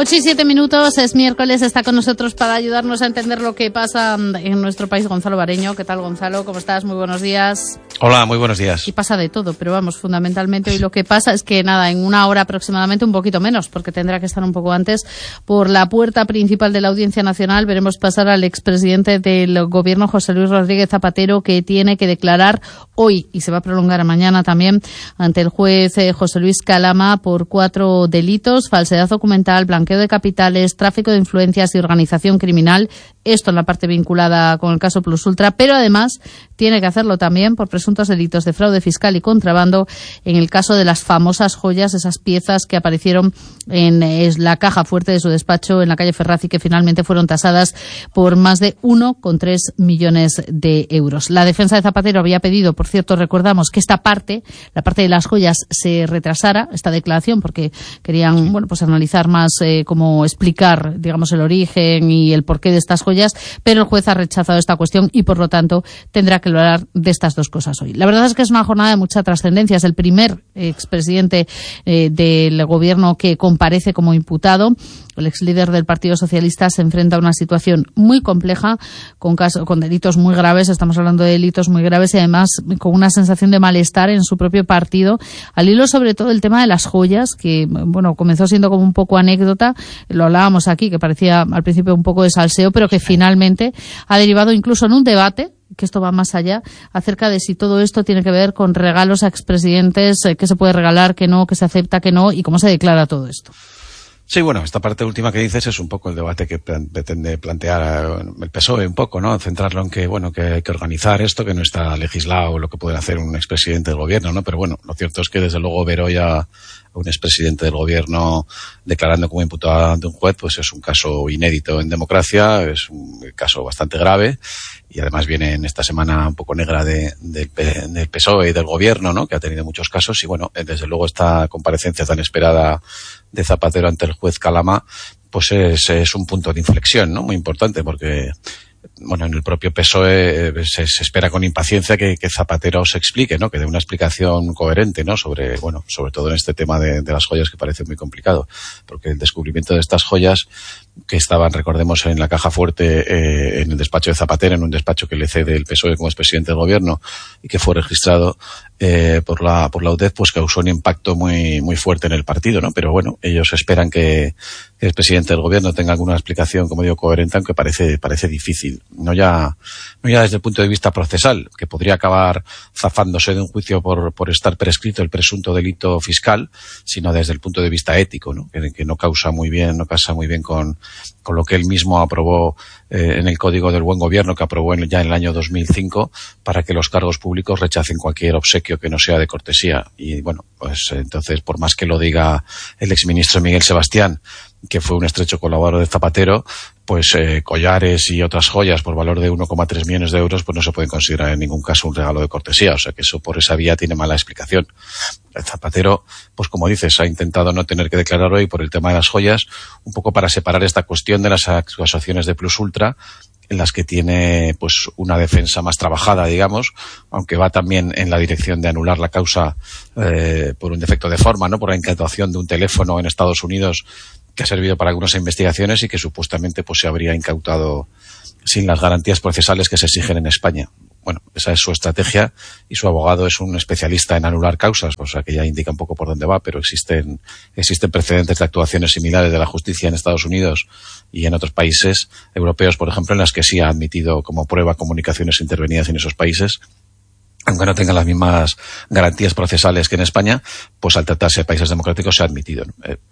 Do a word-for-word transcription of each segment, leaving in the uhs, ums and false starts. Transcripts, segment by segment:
Ocho y siete minutos, es miércoles, está con nosotros para ayudarnos a entender lo que pasa en nuestro país Gonzalo Bareño. ¿Qué tal, Gonzalo? ¿Cómo estás? Muy buenos días. Hola, muy buenos días. Y pasa de todo, pero vamos, fundamentalmente hoy lo que pasa es que nada, en una hora aproximadamente, un poquito menos, porque tendrá que estar un poco antes, por la puerta principal de la Audiencia Nacional veremos pasar al expresidente del gobierno, José Luis Rodríguez Zapatero, que tiene que declarar hoy, y se va a prolongar a mañana también, ante el juez eh, José Luis Calama por cuatro delitos: falsedad documental, blanqueo de capitales, tráfico de influencias y organización criminal. Esto en la parte vinculada con el caso Plus Ultra, pero además tiene que hacerlo también por presuntos delitos de fraude fiscal y contrabando en el caso de las famosas joyas, esas piezas que aparecieron en es, la caja fuerte de su despacho en la calle Ferraz y que finalmente fueron tasadas por más de uno coma tres millones de euros. La defensa de Zapatero había pedido, por cierto, recordamos que esta parte, la parte de las joyas, se retrasara, esta declaración, porque querían, bueno, pues analizar más eh, cómo explicar, digamos, el origen y el porqué de estas joyas, pero el juez ha rechazado esta cuestión y, por lo tanto, tendrá que hablar de estas dos cosas hoy. La verdad es que es una jornada de mucha trascendencia. Es el primer expresidente eh, del gobierno que comparece como imputado. El ex líder del Partido Socialista se enfrenta a una situación muy compleja, con, caso, con delitos muy graves. Estamos hablando de delitos muy graves y además con una sensación de malestar en su propio partido. Al hilo, sobre todo, el tema de las joyas, que, bueno, comenzó siendo como un poco anécdota. Lo hablábamos aquí, que parecía al principio un poco de salseo, pero que finalmente ha derivado incluso en un debate, que esto va más allá, acerca de si todo esto tiene que ver con regalos a expresidentes, eh, qué se puede regalar, qué no, qué se acepta, qué no, y cómo se declara todo esto. Sí, bueno, esta parte última que dices es un poco el debate que pretende plantear el P S O E un poco, ¿no? Centrarlo en que, bueno, que hay que organizar esto, que no está legislado lo que puede hacer un expresidente del gobierno, ¿no? Pero bueno, lo cierto es que desde luego ver hoy a un expresidente del gobierno declarando como imputado ante un juez, pues es un caso inédito en democracia, es un caso bastante grave y además viene en esta semana un poco negra de, de, del P S O E y del gobierno, ¿no? Que ha tenido muchos casos y bueno, desde luego esta comparecencia tan esperada de Zapatero ante el juez Calama, pues es, es un punto de inflexión, ¿no? Muy importante porque, bueno, en el propio P S O E se, se espera con impaciencia que, que Zapatero se explique, ¿no? Que dé una explicación coherente, ¿no? Sobre, bueno, sobre todo en este tema de, de las joyas, que parece muy complicado, porque el descubrimiento de estas joyas que estaban, recordemos, en la caja fuerte eh, en el despacho de Zapatero, en un despacho que le cede el P S O E como expresidente del gobierno y que fue registrado eh, por la por la U D E F, pues causó un impacto muy muy fuerte en el partido, ¿no? Pero bueno, ellos esperan que, que el presidente del gobierno tenga alguna explicación, como digo, coherente, aunque parece parece difícil. No ya no ya desde el punto de vista procesal, que podría acabar zafándose de un juicio por por estar prescrito el presunto delito fiscal, sino desde el punto de vista ético, ¿no? Que, que no causa muy bien, no casa muy bien con con lo que él mismo aprobó eh, en el Código del Buen Gobierno, que aprobó en, ya en el año dos mil cinco, para que los cargos públicos rechacen cualquier obsequio que no sea de cortesía. Y bueno, pues entonces, por más que lo diga el exministro Miguel Sebastián, que fue un estrecho colaborador de Zapatero, pues eh, collares y otras joyas por valor de uno coma tres millones de euros, pues no se pueden considerar en ningún caso un regalo de cortesía. O sea que eso por esa vía tiene mala explicación. El Zapatero, pues como dices, ha intentado no tener que declarar hoy por el tema de las joyas, un poco para separar esta cuestión de las acusaciones de Plus Ultra, en las que tiene pues una defensa más trabajada, digamos, aunque va también en la dirección de anular la causa eh, por un defecto de forma, ¿no? Por la incautación de un teléfono en Estados Unidos que ha servido para algunas investigaciones y que supuestamente pues se habría incautado sin las garantías procesales que se exigen en España. Bueno, esa es su estrategia y su abogado es un especialista en anular causas, o sea que ya indica un poco por dónde va, pero existen existen precedentes de actuaciones similares de la justicia en Estados Unidos y en otros países europeos, por ejemplo, en las que sí ha admitido como prueba comunicaciones intervenidas en esos países, aunque no tengan las mismas garantías procesales que en España, pues al tratarse de países democráticos se ha admitido, ¿no?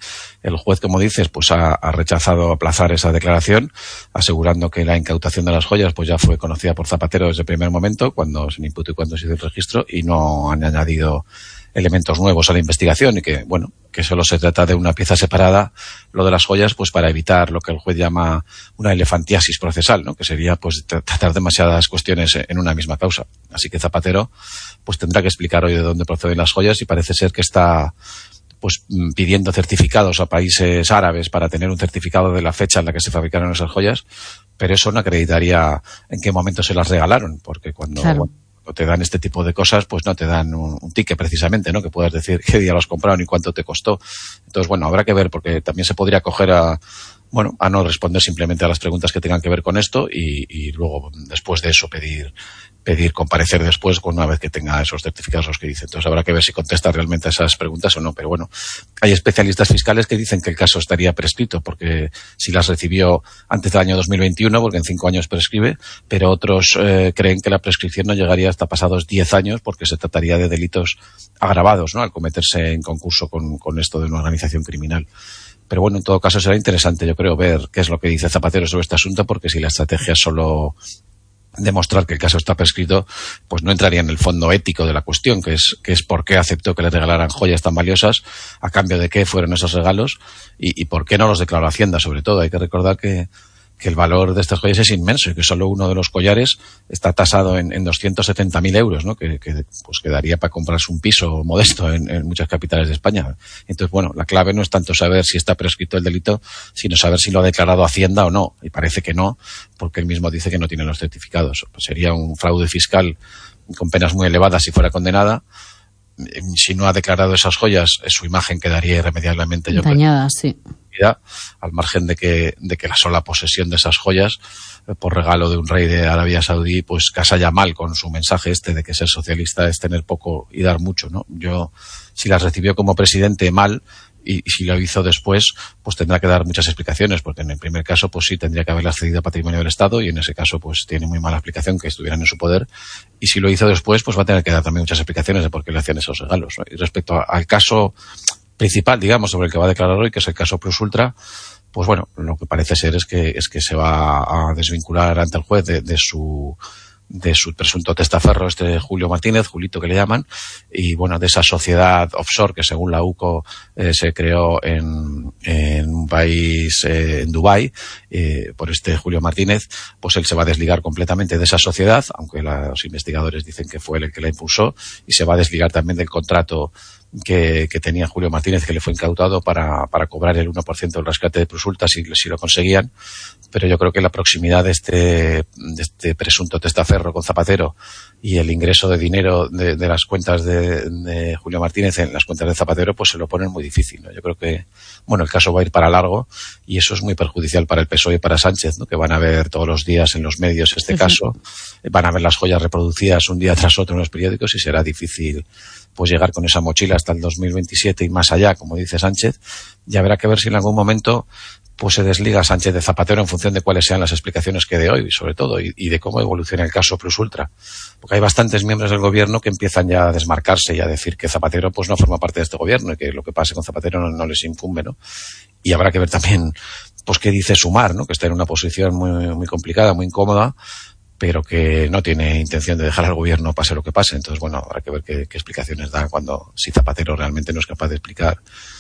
El juez, como dices, pues ha, ha rechazado aplazar esa declaración, asegurando que la incautación de las joyas pues ya fue conocida por Zapatero desde el primer momento, cuando se le imputó y cuando se hizo el registro, y no han añadido elementos nuevos a la investigación y que, bueno, que solo se trata de una pieza separada, lo de las joyas, pues para evitar lo que el juez llama una elefantiasis procesal, ¿no? Que sería pues tratar demasiadas cuestiones en una misma causa. Así que Zapatero pues tendrá que explicar hoy de dónde proceden las joyas y parece ser que está pues pidiendo certificados a países árabes para tener un certificado de la fecha en la que se fabricaron esas joyas, pero eso no acreditaría en qué momento se las regalaron, porque cuando, claro. bueno, cuando te dan este tipo de cosas, pues no te dan un, un ticket precisamente, ¿no? Que puedas decir qué día lo has comprado ni cuánto te costó. Entonces, bueno, habrá que ver, porque también se podría coger a, bueno, a no responder simplemente a las preguntas que tengan que ver con esto y, y luego, después de eso, pedir pedir comparecer después una vez que tenga esos certificados los que dicen. Entonces habrá que ver si contesta realmente a esas preguntas o no. Pero bueno, hay especialistas fiscales que dicen que el caso estaría prescrito porque si las recibió antes del año dos mil veintiuno, porque en cinco años prescribe, pero otros eh, creen que la prescripción no llegaría hasta pasados diez años porque se trataría de delitos agravados, ¿no? Al cometerse en concurso con, con esto de una organización criminal. Pero bueno, en todo caso será interesante, yo creo, ver qué es lo que dice Zapatero sobre este asunto, porque si la estrategia es solo demostrar que el caso está prescrito, pues no entraría en el fondo ético de la cuestión, que es que es por qué aceptó que le regalaran joyas tan valiosas, a cambio de qué fueron esos regalos y, y por qué no los declaró Hacienda, sobre todo. Hay que recordar que, que el valor de estas joyas es inmenso y que solo uno de los collares está tasado en, en doscientos setenta mil euros, ¿no? Que, que pues quedaría para comprarse un piso modesto en, en muchas capitales de España. Entonces, bueno, la clave no es tanto saber si está prescrito el delito, sino saber si lo ha declarado Hacienda o no. Y parece que no, porque él mismo dice que no tiene los certificados. Pues sería un fraude fiscal con penas muy elevadas si fuera condenada. Si no ha declarado esas joyas, su imagen quedaría irremediablemente dañada, sí. Al margen de que, de que la sola posesión de esas joyas, eh, por regalo de un rey de Arabia Saudí, pues casa ya mal con su mensaje este de que ser socialista es tener poco y dar mucho, ¿no? Yo, si las recibió como presidente, mal. Y, y si lo hizo después, pues tendrá que dar muchas explicaciones, porque en el primer caso, pues sí, tendría que haberlas cedido a patrimonio del Estado, y en ese caso, pues tiene muy mala explicación que estuvieran en su poder. Y si lo hizo después, pues va a tener que dar también muchas explicaciones de por qué le hacían esos regalos, ¿no? Y respecto a, al caso principal, digamos, sobre el que va a declarar hoy, que es el caso Plus Ultra, pues bueno, lo que parece ser es que es que se va a desvincular ante el juez de, de su de su presunto testaferro, este Julio Martínez, Julito que le llaman, y bueno, de esa sociedad offshore que según la U C O eh, se creó en, en un país, eh, en Dubái, eh, por este Julio Martínez, pues él se va a desligar completamente de esa sociedad, aunque los investigadores dicen que fue él el que la impulsó, y se va a desligar también del contrato que, que tenía Julio Martínez, que le fue incautado para, para cobrar el uno por ciento del rescate de Plus Ultra si, si lo conseguían. Pero yo creo que la proximidad de este, de este presunto testaferro con Zapatero y el ingreso de dinero de, de las cuentas de, de Julio Martínez en las cuentas de Zapatero, pues se lo ponen muy difícil, ¿no? Yo creo que, bueno, el caso va a ir para largo y eso es muy perjudicial para el P S O E y para Sánchez, ¿no? Que van a ver todos los días en los medios este caso, van a ver las joyas reproducidas un día tras otro en los periódicos y será difícil pues llegar con esa mochila hasta el dos mil veintisiete y más allá, como dice Sánchez, y habrá que ver si en algún momento pues se desliga Sánchez de Zapatero en función de cuáles sean las explicaciones que dé hoy, sobre todo, y, y de cómo evoluciona el caso Plus Ultra. Porque hay bastantes miembros del gobierno que empiezan ya a desmarcarse y a decir que Zapatero pues no forma parte de este gobierno y que lo que pase con Zapatero no, no les incumbe, ¿no? Y habrá que ver también pues qué dice Sumar, ¿no? Que está en una posición muy, muy complicada, muy incómoda, pero que no tiene intención de dejar al gobierno pase lo que pase. Entonces, bueno, habrá que ver qué, qué explicaciones da cuando, si Zapatero realmente no es capaz de explicar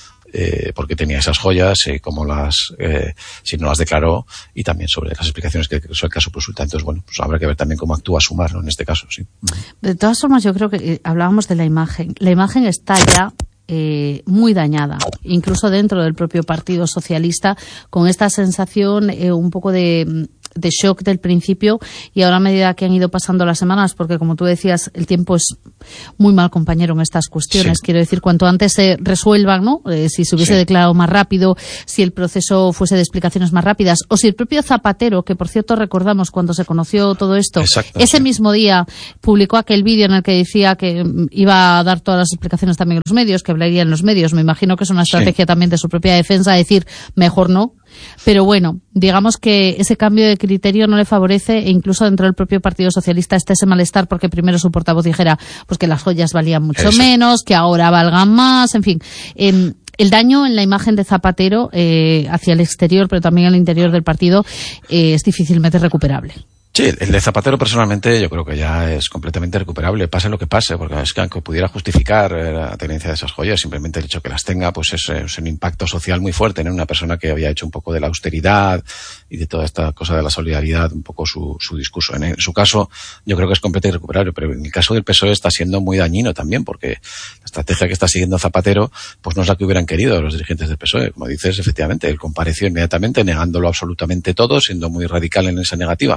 eh, por qué tenía esas joyas, eh, cómo las, eh, si no las declaró, y también sobre las explicaciones que sobre el caso Plus Ultra. Entonces, bueno, pues habrá que ver también cómo actúa Sumar, ¿no? En este caso, sí. De todas formas, yo creo que eh, hablábamos de la imagen. La imagen está ya Eh, muy dañada, incluso dentro del propio Partido Socialista, con esta sensación eh, un poco de, de shock del principio, y ahora a medida que han ido pasando las semanas, porque como tú decías, el tiempo es muy mal compañero en estas cuestiones. Sí. Quiero decir, cuanto antes se resuelvan, ¿no? Eh, si se hubiese sí. declarado más rápido, si el proceso fuese de explicaciones más rápidas, o si el propio Zapatero, que por cierto recordamos cuando se conoció todo esto, Exacto, ese sí. mismo día publicó aquel vídeo en el que decía que iba a dar todas las explicaciones también en los medios, que hablaría en los medios. Me imagino que es una estrategia sí. también de su propia defensa, decir, mejor no. Pero bueno, digamos que ese cambio de criterio no le favorece, e incluso dentro del propio Partido Socialista está ese malestar porque primero su portavoz dijera pues que las joyas valían mucho Eso. menos, que ahora valgan más, en fin. Eh, el daño en la imagen de Zapatero eh, hacia el exterior, pero también al interior del partido, eh, es difícilmente recuperable. Sí, el de Zapatero personalmente yo creo que ya es completamente recuperable, pase lo que pase, porque es que aunque pudiera justificar la tenencia de esas joyas, simplemente el hecho que las tenga, pues es, es un impacto social muy fuerte en una persona que había hecho un poco de la austeridad y de toda esta cosa de la solidaridad, un poco su, su discurso. En, en su caso, yo creo que es completamente recuperable, pero en el caso del P S O E está siendo muy dañino también, porque la estrategia que está siguiendo Zapatero, pues no es la que hubieran querido los dirigentes del P S O E. Como dices, efectivamente, él compareció inmediatamente negándolo absolutamente todo, siendo muy radical en esa negativa,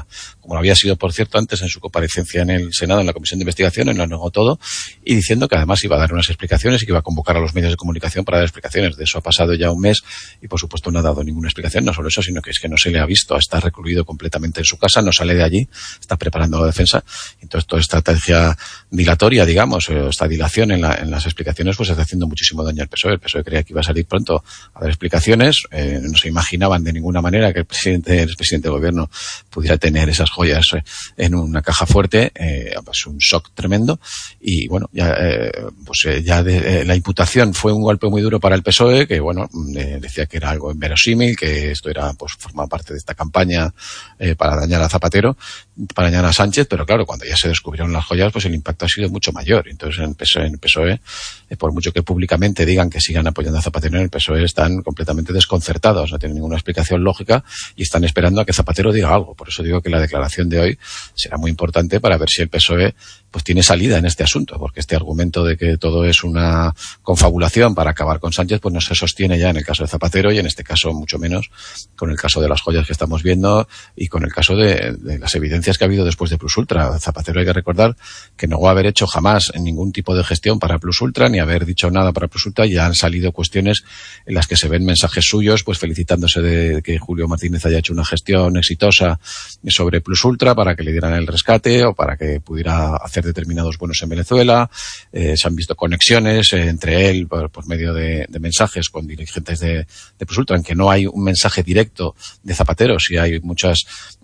como lo había sido, por cierto, antes en su comparecencia en el Senado, en la Comisión de Investigación, lo negó todo, y diciendo que además iba a dar unas explicaciones y que iba a convocar a los medios de comunicación para dar explicaciones. De eso ha pasado ya un mes y, por supuesto, no ha dado ninguna explicación. No solo eso, sino que es que no se le ha visto, está recluido completamente en su casa, no sale de allí, está preparando la defensa. Entonces, toda esta estrategia dilatoria, digamos, esta dilación en, la, en las explicaciones, pues está haciendo muchísimo daño al P S O E. El P S O E creía que iba a salir pronto a dar explicaciones, eh, no se imaginaban de ninguna manera que el presidente, el presidente del gobierno pudiera tener esas joyas en una caja fuerte, eh, pues un shock tremendo. Y bueno, ya, eh, pues eh, ya de, eh, la imputación fue un golpe muy duro para el P S O E, que bueno, eh, decía que era algo inverosímil, que esto era, pues formaba parte de esta campaña eh, para dañar a Zapatero, para dañar a Sánchez, pero claro, cuando ya se descubrieron las joyas, pues el impacto ha sido mucho mayor. Entonces en el P S O E, en el P S O E eh, por mucho que públicamente digan que sigan apoyando a Zapatero, en el P S O E están completamente desconcertados, no tienen ninguna explicación lógica y están esperando a que Zapatero diga algo. Por eso digo que la declaración de hoy será muy importante para ver si el P S O E pues tiene salida en este asunto, porque este argumento de que todo es una confabulación para acabar con Sánchez pues no se sostiene ya en el caso de Zapatero y en este caso mucho menos con el caso de las joyas que estamos viendo y con el caso de, de las evidencias que ha habido después de Plus Ultra. Zapatero, hay que recordar que no va a haber hecho jamás ningún tipo de gestión para Plus Ultra ni haber dicho nada para Plus Ultra, y ya han salido cuestiones en las que se ven mensajes suyos pues felicitándose de que Julio Martínez haya hecho una gestión exitosa sobre Plus Ultra para que le dieran el rescate o para que pudiera hacer determinados bonos en Venezuela. Eh, se han visto conexiones eh, entre él por, por medio de, de mensajes con dirigentes de, de Plus Ultra, en que no hay un mensaje directo de Zapatero, si hay muchas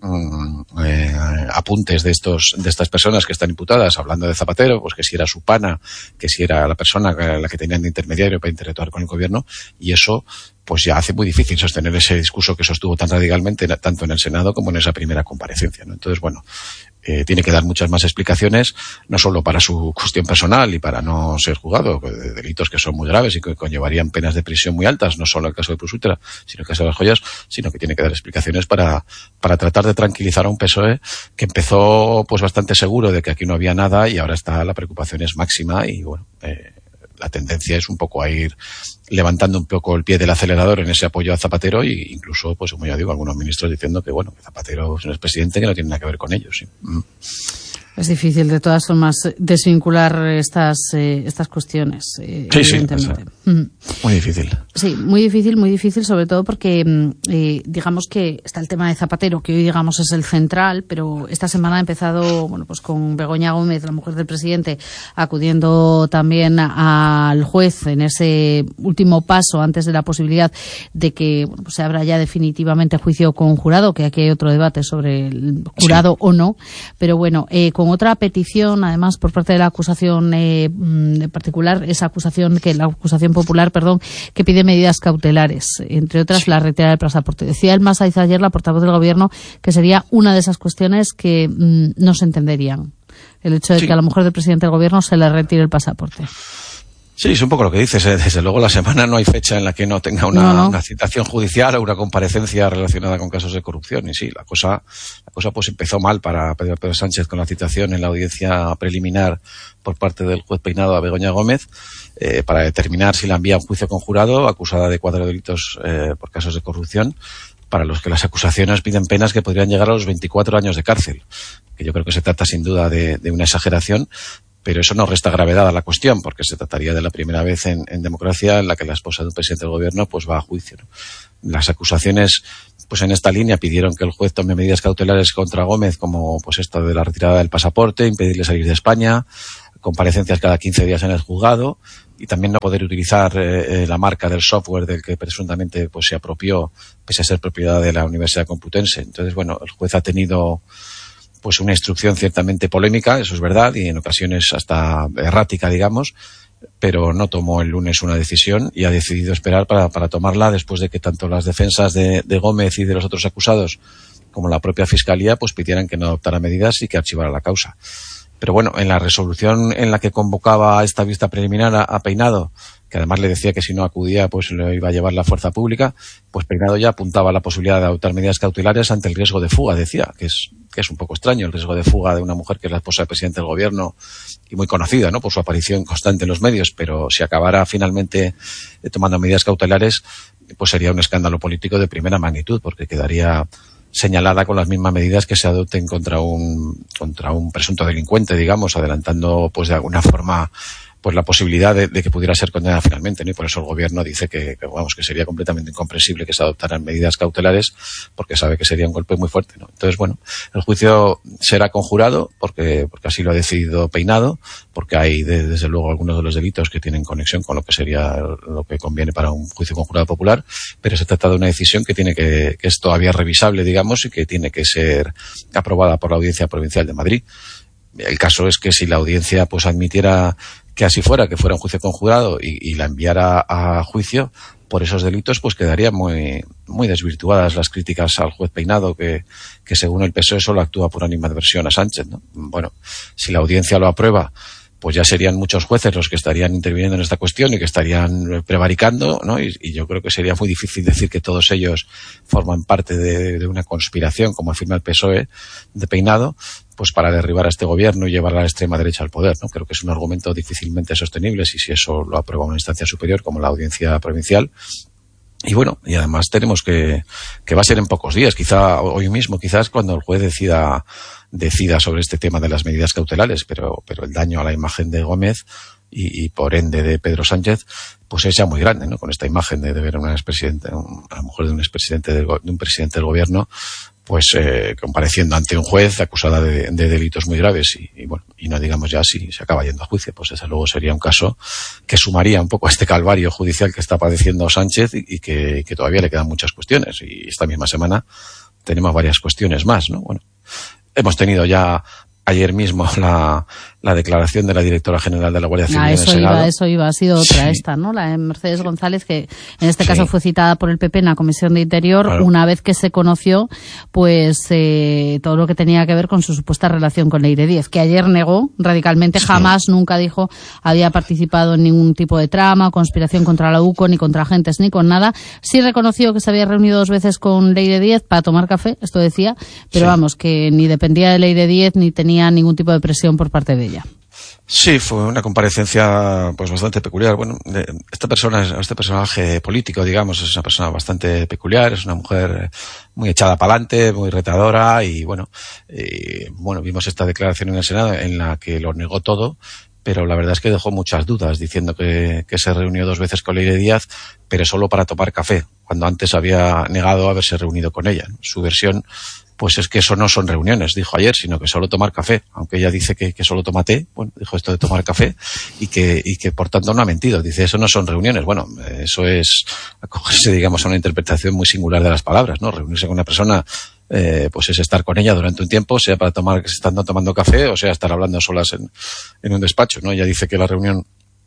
um, eh, apuntes de estos de estas personas que están imputadas hablando de Zapatero, pues que si era su pana, que si era la persona la que tenían de intermediario para interactuar con el gobierno, y eso pues ya hace muy difícil sostener ese discurso que sostuvo tan radicalmente tanto en el Senado como en esa primera comparecencia, ¿no? Entonces, bueno, eh, tiene que dar muchas más explicaciones, no solo para su cuestión personal y para no ser juzgado, de delitos que son muy graves y que conllevarían penas de prisión muy altas, no solo el caso de Plus Ultra, sino el caso de las joyas, sino que tiene que dar explicaciones para, para tratar de tranquilizar a un P S O E que empezó pues bastante seguro de que aquí no había nada y ahora está la preocupación es máxima y bueno, eh, la tendencia es un poco a ir levantando un poco el pie del acelerador en ese apoyo a Zapatero e incluso, pues como ya digo, algunos ministros diciendo que bueno, que Zapatero es un expresidente que no tiene nada que ver con ellos. ¿Sí? Mm. Es difícil, de todas formas, desvincular estas eh, estas cuestiones, eh, sí, evidentemente. Sí, mm. Muy difícil. Sí, muy difícil, muy difícil, sobre todo porque, eh, digamos que está el tema de Zapatero, que hoy, digamos, es el central, pero esta semana ha empezado, bueno, pues con Begoña Gómez, la mujer del presidente, acudiendo también al juez en ese último paso antes de la posibilidad de que, bueno, pues se abra ya definitivamente juicio con jurado, que aquí hay otro debate sobre el jurado sí. o no, pero bueno, eh, con otra petición, además, por parte de la acusación eh, en particular, esa acusación que la acusación popular, perdón, que pide medidas cautelares, entre otras sí. la retirada del pasaporte. Decía el Masaiz ayer, la portavoz del Gobierno, que sería una de esas cuestiones que mmm, no se entenderían. El hecho de sí. que a la mujer del presidente del Gobierno se le retire el pasaporte. Sí, es un poco lo que dices. ¿eh? Desde luego la semana no hay fecha en la que no tenga una, no, no. una citación judicial o una comparecencia relacionada con casos de corrupción. Y sí, la cosa, la cosa pues empezó mal para Pedro, Pedro Sánchez con la citación en la audiencia preliminar por parte del juez Peinado a Begoña Gómez eh, para determinar si la envía a un juicio con jurado acusada de cuatro delitos eh, por casos de corrupción, para los que las acusaciones piden penas que podrían llegar a los veinticuatro años de cárcel. Que yo creo que se trata sin duda de, de una exageración. Pero eso no resta gravedad a la cuestión, porque se trataría de la primera vez en, en democracia en la que la esposa de un presidente del gobierno pues va a juicio, ¿no? Las acusaciones, pues en esta línea pidieron que el juez tome medidas cautelares contra Gómez, como pues esto de la retirada del pasaporte, impedirle salir de España, comparecencias cada quince días en el juzgado y también no poder utilizar eh, la marca del software del que presuntamente pues se apropió, pese a ser propiedad de la Universidad Complutense. Entonces, bueno, el juez ha tenido pues una instrucción ciertamente polémica, eso es verdad, y en ocasiones hasta errática, digamos, pero no tomó el lunes una decisión y ha decidido esperar para, para tomarla después de que tanto las defensas de, de Gómez y de los otros acusados como la propia Fiscalía pues pidieran que no adoptara medidas y que archivara la causa. Pero bueno, en la resolución en la que convocaba a esta vista preliminar a, a Peinado, que además le decía que si no acudía pues le iba a llevar la fuerza pública, pues Peinado ya apuntaba a la posibilidad de adoptar medidas cautelares ante el riesgo de fuga, decía, que es que es un poco extraño el riesgo de fuga de una mujer que es la esposa del presidente del gobierno y muy conocida, ¿no?, por su aparición constante en los medios, pero si acabara finalmente tomando medidas cautelares, pues sería un escándalo político de primera magnitud, porque quedaría señalada con las mismas medidas que se adopten contra un contra un presunto delincuente, digamos, adelantando pues de alguna forma pues la posibilidad de, de que pudiera ser condenada finalmente, ¿no? Y por eso el gobierno dice que, que vamos que sería completamente incomprensible que se adoptaran medidas cautelares, porque sabe que sería un golpe muy fuerte, ¿no? Entonces, bueno, el juicio será conjurado porque porque así lo ha decidido Peinado, porque hay de, desde luego algunos de los delitos que tienen conexión con lo que sería lo que conviene para un juicio conjurado popular, pero se trata de una decisión que tiene que que es todavía revisable, digamos, y que tiene que ser aprobada por la Audiencia Provincial de Madrid. El caso es que si la audiencia pues admitiera que así fuera, que fuera un juicio conjurado y, y la enviara a juicio por esos delitos, pues quedarían muy muy desvirtuadas las críticas al juez Peinado, que, que según el P S O E solo actúa por animadversión a Sánchez, ¿no? Bueno, si la audiencia lo aprueba, pues ya serían muchos jueces los que estarían interviniendo en esta cuestión y que estarían prevaricando, ¿no? Y, y yo creo que sería muy difícil decir que todos ellos forman parte de, de una conspiración, como afirma el P S O E de Peinado, pues para derribar a este gobierno y llevar a la extrema derecha al poder, ¿no? Creo que es un argumento difícilmente sostenible si, si eso lo aprueba una instancia superior como la Audiencia Provincial. Y bueno, y además tenemos que, que va a ser en pocos días, quizá hoy mismo, quizás cuando el juez decida, decida sobre este tema de las medidas cautelares, pero, pero el daño a la imagen de Gómez y, y por ende de Pedro Sánchez, pues es ya muy grande, ¿no? Con esta imagen de, de ver a una expresidente, a la mujer de un expresidente del, de un presidente del gobierno, pues eh, compareciendo ante un juez acusada de, de delitos muy graves y, y bueno, y no digamos ya si se acaba yendo a juicio, pues desde luego sería un caso que sumaría un poco a este calvario judicial que está padeciendo Sánchez y, y que, que todavía le quedan muchas cuestiones, y esta misma semana tenemos varias cuestiones más, ¿no? Bueno, hemos tenido ya ayer mismo la, la declaración de la directora general de la Guardia Civil ah, en el eso Senado. Iba, eso iba, ha sido otra sí. esta, ¿no? La de Mercedes González, que en este sí. caso fue citada por el P P en la Comisión de Interior, claro. Una vez que se conoció pues eh, todo lo que tenía que ver con su supuesta relación con Leire Díez, que ayer negó radicalmente, sí. jamás, nunca dijo había participado en ningún tipo de trama, conspiración contra la U C O, ni contra agentes, ni con nada. Sí reconoció que se había reunido dos veces con Leire Díez para tomar café, esto decía, pero sí. vamos, que ni dependía de Leire Díez ni tenía ningún tipo de presión por parte de ella. Sí, fue una comparecencia pues bastante peculiar. Bueno, esta persona, este personaje político, digamos, es una persona bastante peculiar, es una mujer muy echada para adelante, muy retadora y bueno, eh, bueno, vimos esta declaración en el Senado en la que lo negó todo, pero la verdad es que dejó muchas dudas diciendo que, que se reunió dos veces con Leire Díaz, pero solo para tomar café, cuando antes había negado haberse reunido con ella. Su versión pues es que eso no son reuniones, dijo ayer, sino que solo tomar café, aunque ella dice que, que solo toma té, bueno, dijo esto de tomar café, y que, y que por tanto no ha mentido, dice eso no son reuniones. Bueno, eso es acogerse, digamos, a una interpretación muy singular de las palabras, ¿no? Reunirse con una persona, eh, pues es estar con ella durante un tiempo, sea para tomar, estando tomando café, o sea estar hablando solas en, en un despacho, ¿no? Ella dice que la reunión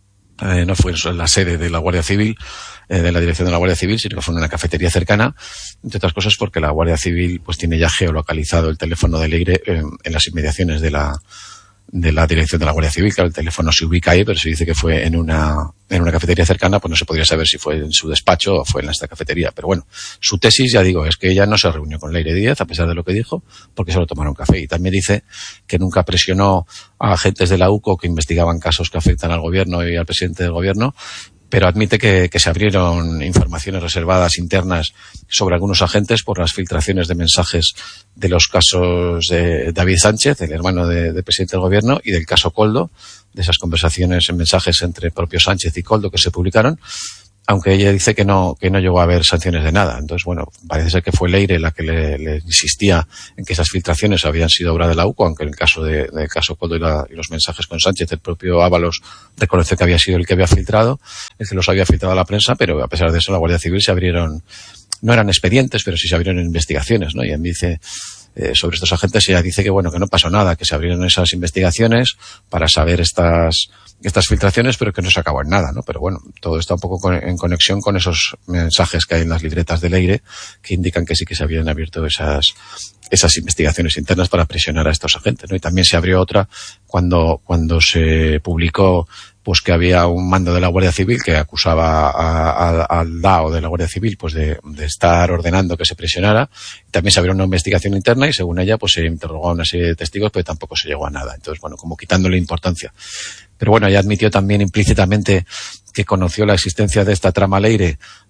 Eh, no fue en la sede de la Guardia Civil, eh, de la dirección de la Guardia Civil, sino que fue en una cafetería cercana, entre otras cosas porque la Guardia Civil pues tiene ya geolocalizado el teléfono de Leire eh, en las inmediaciones de la de la dirección de la Guardia Civil. Claro, el teléfono se ubica ahí, pero se dice que fue en una en una cafetería cercana, pues no se podría saber si fue en su despacho o fue en esta cafetería. Pero bueno, su tesis, ya digo, es que ella no se reunió con Leire Díaz, a pesar de lo que dijo, porque solo tomaron café. Y también dice que nunca presionó a agentes de la U C O que investigaban casos que afectan al gobierno y al presidente del gobierno, pero admite que, que se abrieron informaciones reservadas internas sobre algunos agentes por las filtraciones de mensajes de los casos de David Sánchez, el hermano de, de presidente del gobierno, y del caso Koldo, de esas conversaciones en mensajes entre propio Sánchez y Koldo que se publicaron, aunque ella dice que no que no llegó a haber sanciones de nada. Entonces, bueno, parece ser que fue Leire la que le, le insistía en que esas filtraciones habían sido obra de la U C O, aunque en el caso de, del caso Koldo y, la, y los mensajes con Sánchez, el propio Ábalos reconoce que había sido el que había filtrado, el que los había filtrado a la prensa, pero a pesar de eso la Guardia Civil se abrieron, no eran expedientes, pero sí se abrieron investigaciones, ¿no? Y a mí dice, eh, sobre estos agentes, ella dice que bueno, que no pasó nada, que se abrieron esas investigaciones para saber estas estas filtraciones, pero que no se acabó en nada, ¿no? Pero bueno, todo está un poco en conexión con esos mensajes que hay en las libretas de Leire que indican que sí que se habían abierto esas esas investigaciones internas para presionar a estos agentes, ¿no? Y también se abrió otra cuando cuando se publicó pues que había un mando de la Guardia Civil que acusaba a, a, al D A O de la Guardia Civil pues de, de estar ordenando que se presionara. También se abrió una investigación interna y según ella pues se interrogó a una serie de testigos, pero tampoco se llegó a nada. Entonces, bueno, como quitándole importancia. Pero bueno, ella admitió también implícitamente que conoció la existencia de esta trama Leire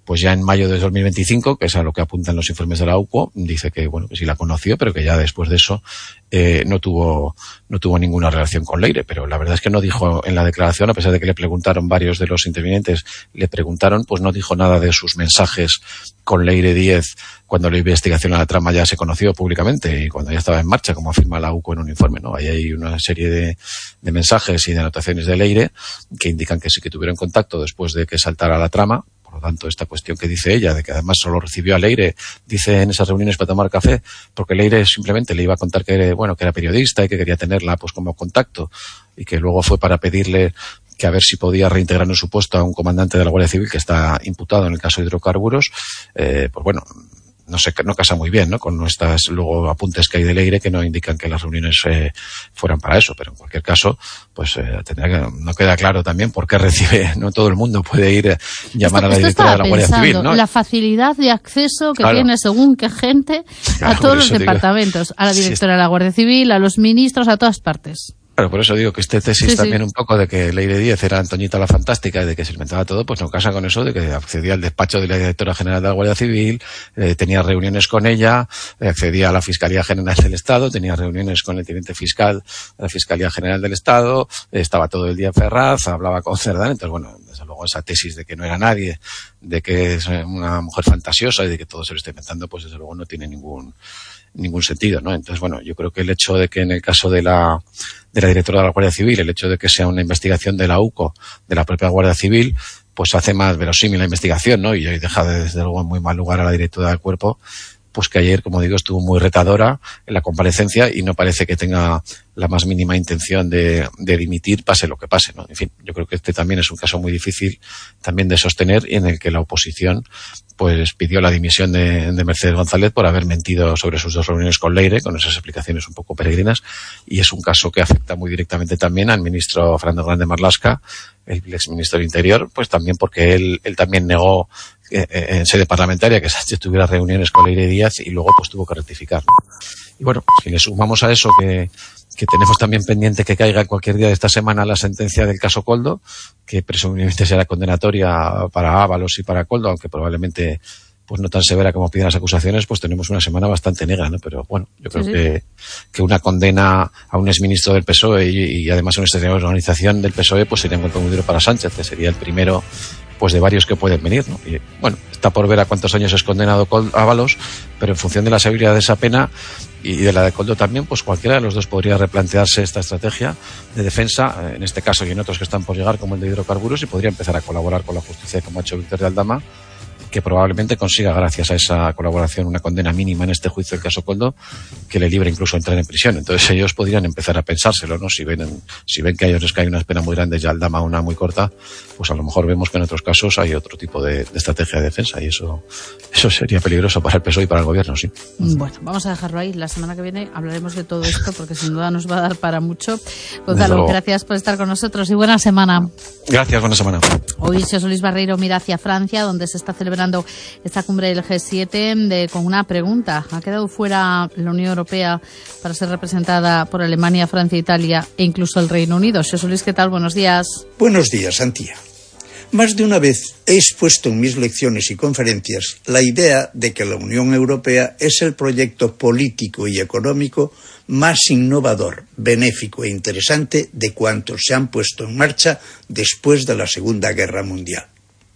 pues ya en mayo de dos mil veinticinco, que es a lo que apuntan los informes de la U C O, dice que, bueno, que sí la conoció, pero que ya después de eso eh, no tuvo no tuvo ninguna relación con Leire. Pero la verdad es que no dijo en la declaración, a pesar de que le preguntaron varios de los intervinientes, le preguntaron, pues no dijo nada de sus mensajes con Leire Díez cuando la investigación a la trama ya se conoció públicamente y cuando ya estaba en marcha, como afirma la U C O en un informe, ¿no? Ahí hay una serie de, de mensajes y de anotaciones de Leire que indican que sí que tuvieron contacto después de que saltara la trama. Por lo tanto, esta cuestión que dice ella, de que además solo recibió a Leire, dice en esas reuniones para tomar café, porque Leire simplemente le iba a contar que era, bueno, que era periodista y que quería tenerla pues como contacto, y que luego fue para pedirle que a ver si podía reintegrar en su puesto a un comandante de la Guardia Civil que está imputado en el caso de hidrocarburos, eh, pues bueno, no sé, no casa muy bien, ¿no? Con nuestras luego apuntes que hay de Leire que no indican que las reuniones eh, fueran para eso, pero en cualquier caso, pues eh, tendría que, no queda claro también por qué recibe, no todo el mundo puede ir a llamar esto, a la directora de la Guardia pensando, Civil, ¿no? La facilidad de acceso que claro. tiene según qué gente claro, a todos los departamentos, digo, a la directora sí. de la Guardia Civil, a los ministros, a todas partes. Claro, por eso digo que este tesis sí, también sí. un poco de que Leire Díez era Antoñita la Fantástica y de que se inventaba todo, pues no casa con eso de que accedía al despacho de la directora general de la Guardia Civil, eh, tenía reuniones con ella, eh, accedía a la Fiscalía General del Estado, tenía reuniones con el teniente fiscal de la Fiscalía General del Estado, eh, estaba todo el día en Ferraz, hablaba con Cerdán, entonces bueno, desde luego esa tesis de que no era nadie, de que es una mujer fantasiosa y de que todo se lo está inventando, pues desde luego no tiene ningún ningún sentido, ¿no? Entonces, bueno, yo creo que el hecho de que en el caso de la de la directora de la Guardia Civil, el hecho de que sea una investigación de la U C O, de la propia Guardia Civil, pues hace más verosímil la investigación, ¿no? Y deja desde luego en muy mal lugar a la directora del cuerpo, pues que ayer, como digo, estuvo muy retadora en la comparecencia y no parece que tenga la más mínima intención de, de dimitir, pase lo que pase, ¿no? En fin, yo creo que este también es un caso muy difícil también de sostener y en el que la oposición pues pidió la dimisión de, de Mercedes González por haber mentido sobre sus dos reuniones con Leire, con esas explicaciones un poco peregrinas, y es un caso que afecta muy directamente también al ministro Fernando Grande Marlaska, el exministro del Interior, pues también porque él, él también negó eh, en sede parlamentaria que Sánchez tuviera reuniones con Leire Díaz y luego pues tuvo que rectificar, ¿no? Y bueno, si le sumamos a eso que que tenemos también pendiente que caiga cualquier día de esta semana la sentencia del caso Koldo, que presumiblemente será condenatoria para Ábalos y para Koldo, aunque probablemente pues no tan severa como piden las acusaciones, pues tenemos una semana bastante negra, ¿no? Pero bueno, yo creo sí, sí. que que una condena a un exministro del P S O E y, y además a una extraordinaria organización del P S O E pues sería un golpe muy duro para Sánchez, que sería el primero pues de varios que pueden venir, ¿no? Y bueno, está por ver a cuántos años es condenado Ábalos, pero en función de la severidad de esa pena y de la de Koldo también, pues cualquiera de los dos podría replantearse esta estrategia de defensa, en este caso y en otros que están por llegar, como el de hidrocarburos, y podría empezar a colaborar con la justicia, como ha hecho Víctor de Aldama, que probablemente consiga, gracias a esa colaboración, una condena mínima en este juicio del caso Koldo, que le libre incluso entrar en prisión. Entonces ellos podrían empezar a pensárselo, ¿no? Si ven, si ven que a ellos les cae una pena muy grande y a Aldama una muy corta, pues a lo mejor vemos que en otros casos hay otro tipo de, de estrategia de defensa y eso, eso sería peligroso para el P S O E y para el gobierno, sí. Bueno, vamos a dejarlo ahí. La semana que viene hablaremos de todo esto porque sin duda nos va a dar para mucho. Gonzalo, gracias por estar con nosotros y buena semana. Gracias, buena semana. Hoy José Luis Barreiro mira hacia Francia, donde se está celebrando esta cumbre del G siete de, con una pregunta. ¿Ha quedado fuera la Unión Europea para ser representada por Alemania, Francia, Italia e incluso el Reino Unido? José Luis, ¿qué tal? Buenos días. Buenos días, Antía. Más de una vez he expuesto en mis lecciones y conferencias la idea de que la Unión Europea es el proyecto político y económico más innovador, benéfico e interesante de cuantos se han puesto en marcha después de la Segunda Guerra Mundial.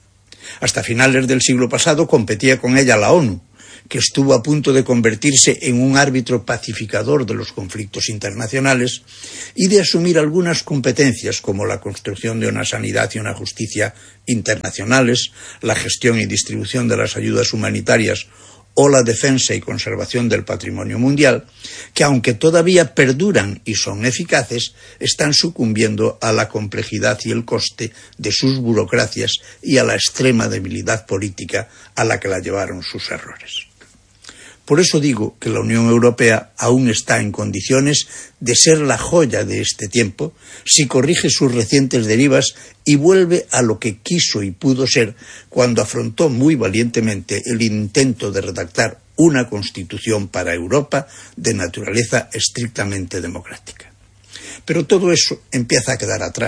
Hasta finales del siglo pasado competía con ella la ONU, que estuvo a punto de convertirse en un árbitro pacificador de los conflictos internacionales y de asumir algunas competencias como la construcción de una sanidad y una justicia internacionales, la gestión y distribución de las ayudas humanitarias o la defensa y conservación del patrimonio mundial, que aunque todavía perduran y son eficaces, están sucumbiendo a la complejidad y el coste de sus burocracias y a la extrema debilidad política a la que la llevaron sus errores. Por eso digo que la Unión Europea aún está en condiciones de ser la joya de este tiempo si corrige sus recientes derivas y vuelve a lo que quiso y pudo ser cuando afrontó muy valientemente el intento de redactar una constitución para Europa de naturaleza estrictamente democrática. Pero todo eso empieza a quedar atrás.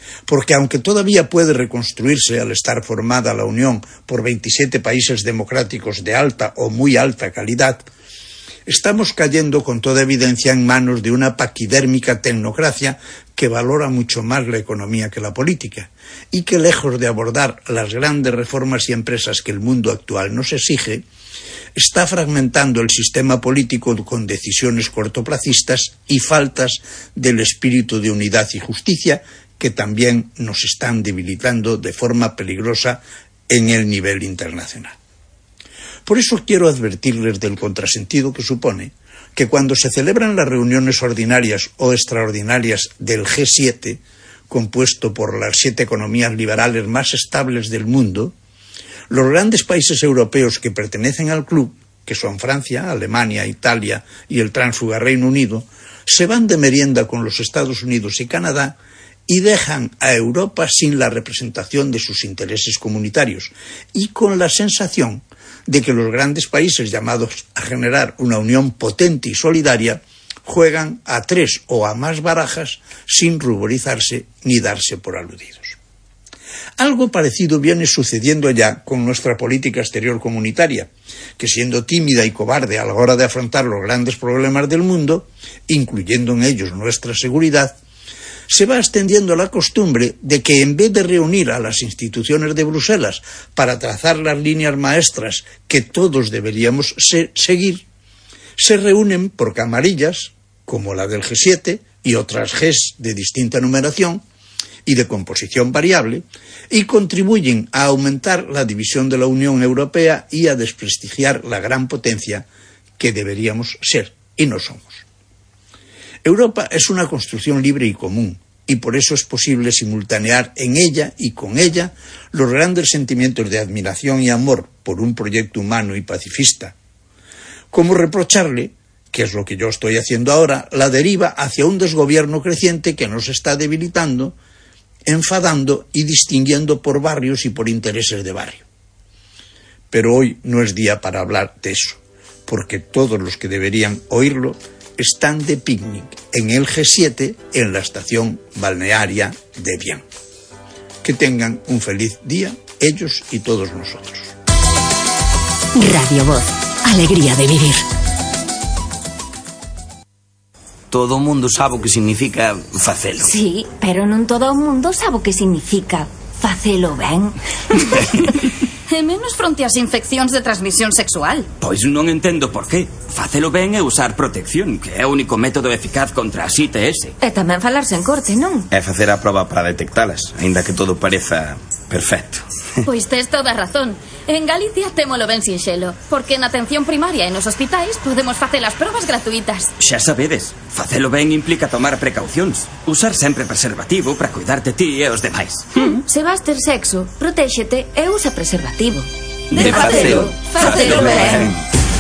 Porque aunque todavía puede reconstruirse al estar formada la Unión por veintisiete países democráticos de alta o muy alta calidad, estamos cayendo con toda evidencia en manos de una paquidérmica tecnocracia que valora mucho más la economía que la política y que, lejos de abordar las grandes reformas y empresas que el mundo actual nos exige, está fragmentando el sistema político con decisiones cortoplacistas y faltas del espíritu de unidad y justicia que también nos están debilitando de forma peligrosa en el nivel internacional. Por eso quiero advertirles del contrasentido que supone que cuando se celebran las reuniones ordinarias o extraordinarias del G siete, compuesto por las siete economías liberales más estables del mundo, los grandes países europeos que pertenecen al club, que son Francia, Alemania, Italia y el tránsfuga Reino Unido, se van de merienda con los Estados Unidos y Canadá y dejan a Europa sin la representación de sus intereses comunitarios y con la sensación de que los grandes países llamados a generar una unión potente y solidaria juegan a tres o a más barajas sin ruborizarse ni darse por aludidos. Algo parecido viene sucediendo ya con nuestra política exterior comunitaria, que siendo tímida y cobarde a la hora de afrontar los grandes problemas del mundo, incluyendo en ellos nuestra seguridad, se va extendiendo la costumbre de que en vez de reunir a las instituciones de Bruselas para trazar las líneas maestras que todos deberíamos se- seguir, se reúnen por camarillas, como la del G siete y otras Gs de distinta numeración y de composición variable, y contribuyen a aumentar la división de la Unión Europea y a desprestigiar la gran potencia que deberíamos ser y no somos. Europa es una construcción libre y común, y por eso es posible simultanear en ella y con ella los grandes sentimientos de admiración y amor por un proyecto humano y pacifista, como reprocharle, que es lo que yo estoy haciendo ahora, la deriva hacia un desgobierno creciente que nos está debilitando, enfadando y distinguiendo por barrios y por intereses de barrio. Pero hoy no es día para hablar de eso, porque todos los que deberían oírlo están de picnic en el G siete en la estación balnearia de Evian. Que tengan un feliz día, ellos y todos nosotros. Radio Voz, alegría de vivir. Todo o mundo sabe o que significa facelo. Sí, pero non todo o mundo sabe o que significa facelo ben. E menos fronte ás infeccións de transmisión sexual. Pois non entendo por qué. Facelo ben é usar protección, que é o único método eficaz contra as I T S. E tamén falarse en corte, non? É facer a proba para detectalas, aínda que todo pareza perfecto. Pois tes toda a razón. En Galicia témolo ben sinxelo, porque na atención primaria e nos hospitais podemos facer as probas gratuitas. Xa sabedes, facelo ben implica tomar precaucións. Usar sempre preservativo para cuidar de ti e os demais. Mm. Se vas ter sexo, protéxete e usa preservativo. De facelo, facelo ben.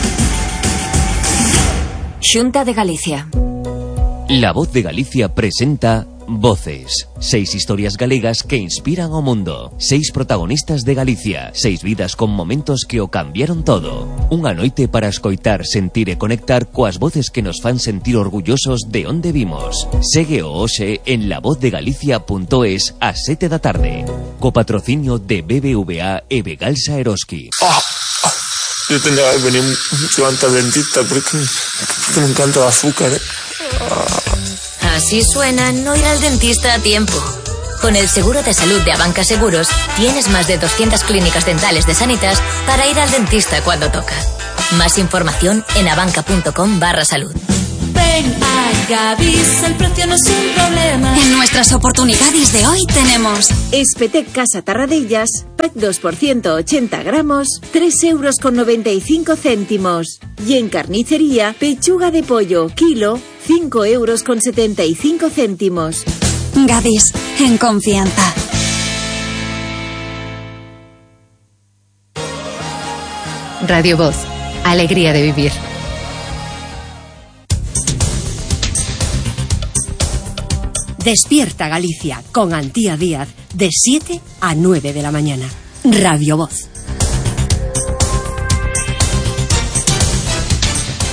Xunta de Galicia. La Voz de Galicia presenta Voces. Seis historias galegas que inspiran o mundo. Seis protagonistas de Galicia. Seis vidas con momentos que o cambiaron todo. Unha noite para escoitar, sentir e conectar coas voces que nos fan sentir orgullosos de onde vimos. Segue o hoxe en la voz de galicia punto es ás sete da tarde. Co patrocinio de B B V A e Begalsa Eroski. Oh, oh, yo tendría que venir antes al dentista porque, porque me encanta el azúcar, ¿eh? Oh. Así suena no ir al dentista a tiempo. Con el seguro de salud de Abanca Seguros, tienes más de doscientas clínicas dentales de Sanitas para ir al dentista cuando toca. Más información en abanca.com barra salud. Ven a Gadis, el precio no es un problema. En nuestras oportunidades de hoy tenemos Espetec Casa Tarradellas, pack dos por ciento ochenta gramos, tres euros con noventa y cinco céntimos. Y en carnicería, pechuga de pollo, kilo, cinco euros con setenta y cinco céntimos. Gadis, en confianza. Radio Voz, alegría de vivir. Despierta Galicia con Antía Díaz de siete a nueve de la mañana. Radio Voz. A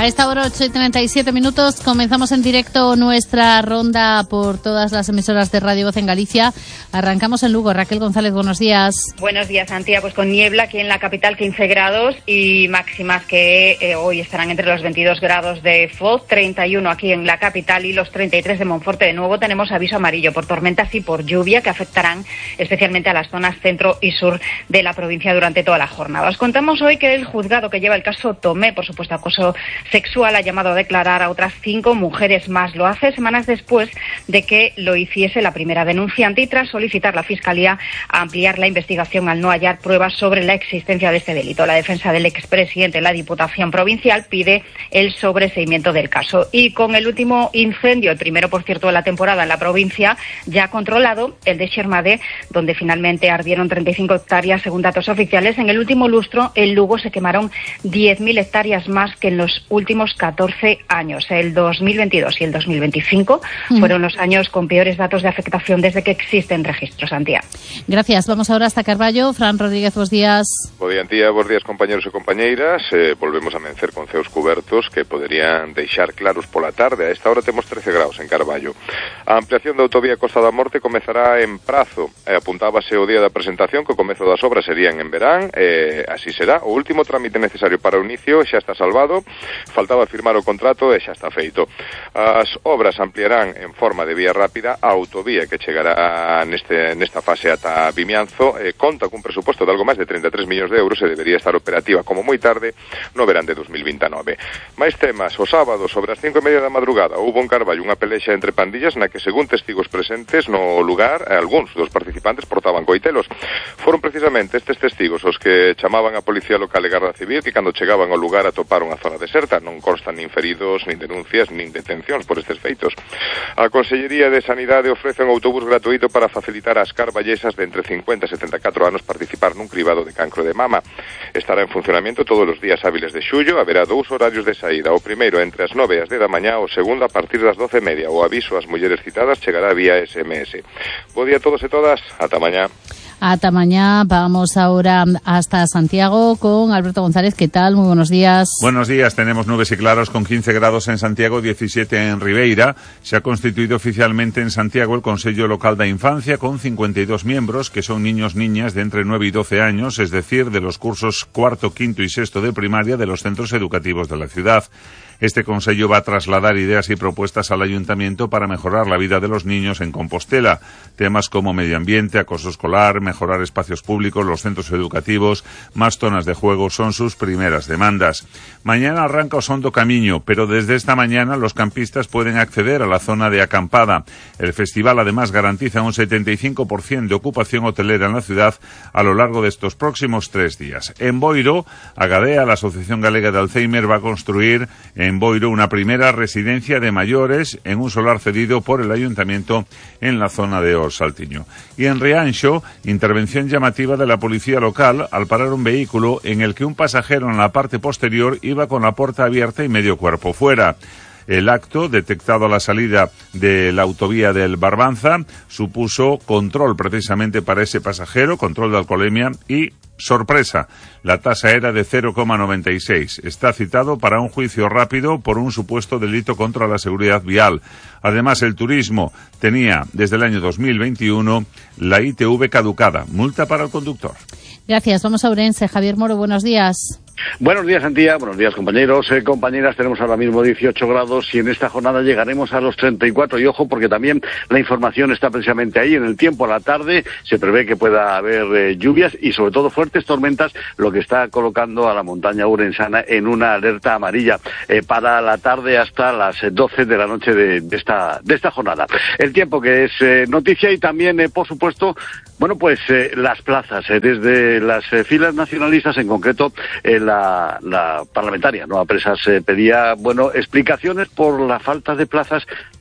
A esta hora, ocho y treinta y siete minutos, comenzamos en directo nuestra ronda por todas las emisoras de Radio Voz en Galicia. Arrancamos en Lugo. Raquel González, buenos días. Buenos días, Antía. Pues con niebla aquí en la capital, quince grados y máximas que eh, hoy estarán entre los veintidós grados de Foz, treinta y uno aquí en la capital y los treinta y tres de Monforte. De nuevo tenemos aviso amarillo por tormentas y por lluvia que afectarán especialmente a las zonas centro y sur de la provincia durante toda la jornada. Os contamos hoy que el juzgado que lleva el caso Tomé, por supuesto acoso sexual, ha llamado a declarar a otras cinco mujeres más. Lo hace semanas después de que lo hiciese la primera denunciante y tras solicitar la Fiscalía a ampliar la investigación al no hallar pruebas sobre la existencia de este delito. La defensa del expresidente de la Diputación Provincial pide el sobreseimiento del caso. Y con el último incendio, el primero por cierto de la temporada en la provincia, ya controlado, el de Xermadé, donde finalmente ardieron treinta y cinco hectáreas según datos oficiales, en el último lustro en Lugo se quemaron diez mil hectáreas más que en los últimos catorce años. El dos mil veintidós y el dos mil veinticinco mm. fueron los años con peores datos de afectación desde que existen registros, Antía. Gracias. Vamos ahora hasta Carballo. Fran Rodríguez, buenos días. Bo día, Antía. Bos días, compañeros e compañeiras. Eh, volvemos a amencer con ceos cubertos que poderían deixar claros pola tarde. A esta hora temos trece graus en Carballo. A ampliación da autovía Costa da Morte comezará en prazo. Eh, apuntábase o día da presentación que o comezo das obras serían en verán. Eh, así será. O último trámite necesario para o inicio xa está salvado. Faltaba firmar o contrato e xa está feito. As obras ampliarán en forma de vía rápida a autovía que chegará neste, nesta fase ata Vimianzo. Eh, conta cun presuposto de algo máis de treinta e tres millóns de euros e debería estar operativa como moi tarde no verán de dos mil vintanove. Mais temas, o sábado sobre as cinco e media da madrugada houbo en Carballo unha pelexa entre pandillas na que según testigos presentes no lugar, algúns dos participantes portaban coitelos. Foron precisamente estes testigos os que chamaban a Policía Local e Garda Civil que cando chegaban ao lugar atoparon a zona deserta. Non constan nin feridos, nin denuncias, nin detencións por estes feitos. A Consellería de Sanidade ofrece un autobús gratuito para facilitar ás carballesas de entre cincuenta e setenta e catro anos participar nun cribado de cancro de mama. Estará en funcionamento todos os días hábiles de xullo. Haberá dous horarios de saída. O primeiro entre as nove e as dez da mañá, o segundo a partir das doce e media. O aviso ás mulleres citadas chegará vía S M S. Bo día a todos e todas. Ata mañá. Ata mañana. Vamos ahora hasta Santiago con Alberto González. ¿Qué tal? Muy buenos días. Buenos días. Tenemos nubes y claros con quince grados en Santiago, diecisiete en Ribeira. Se ha constituido oficialmente en Santiago el Consello Local de Infancia con cincuenta y dos miembros que son niños niñas de entre nueve y doce años, es decir, de los cursos cuarto, quinto y sexto de primaria de los centros educativos de la ciudad. Este Consello va a trasladar ideas y propuestas al Ayuntamiento para mejorar la vida de los niños en Compostela. Temas como medio ambiente, acoso escolar, mejorar espacios públicos, los centros educativos, más zonas de juego son sus primeras demandas. Mañana arranca Osondo Camiño, pero desde esta mañana los campistas pueden acceder a la zona de acampada. El festival además garantiza un setenta y cinco por ciento de ocupación hotelera en la ciudad a lo largo de estos próximos tres días. En Boiro, Agadea, la Asociación Galega de Alzheimer, va a construir en Boiro una primera residencia de mayores en un solar cedido por el Ayuntamiento en la zona de Orsaltiño. Y en Rianxo, intervención llamativa de la policía local al parar un vehículo en el que un pasajero en la parte posterior iba con la puerta abierta y medio cuerpo fuera. El acto, detectado a la salida de la autovía del Barbanza, supuso control precisamente para ese pasajero, control de alcoholemia y sorpresa. La tasa era de cero coma noventa y seis. Está citado para un juicio rápido por un supuesto delito contra la seguridad vial. Además, el turismo tenía desde el año dos mil veintiuno la I T V caducada. Multa para el conductor. Gracias. Vamos a Ourense. Javier Moro, buenos días. Buenos días, Antía. Buenos días, compañeros, eh, compañeras. Tenemos ahora mismo dieciocho grados y en esta jornada llegaremos a los treinta y cuatro. Y ojo, porque también la información está precisamente ahí. En el tiempo, a la tarde, se prevé que pueda haber eh, lluvias y, sobre todo, fuertes tormentas, lo que está colocando a la montaña urensana en una alerta amarilla eh, para la tarde hasta las doce de la noche de, de, esta, de esta jornada. El tiempo que es eh, noticia y también, eh, por supuesto, bueno, pues eh, las plazas, eh, desde las eh, filas nacionalistas, en concreto eh, la, la parlamentaria, ¿no? A Presas eh, pedía, bueno, explicaciones por la falta de plazas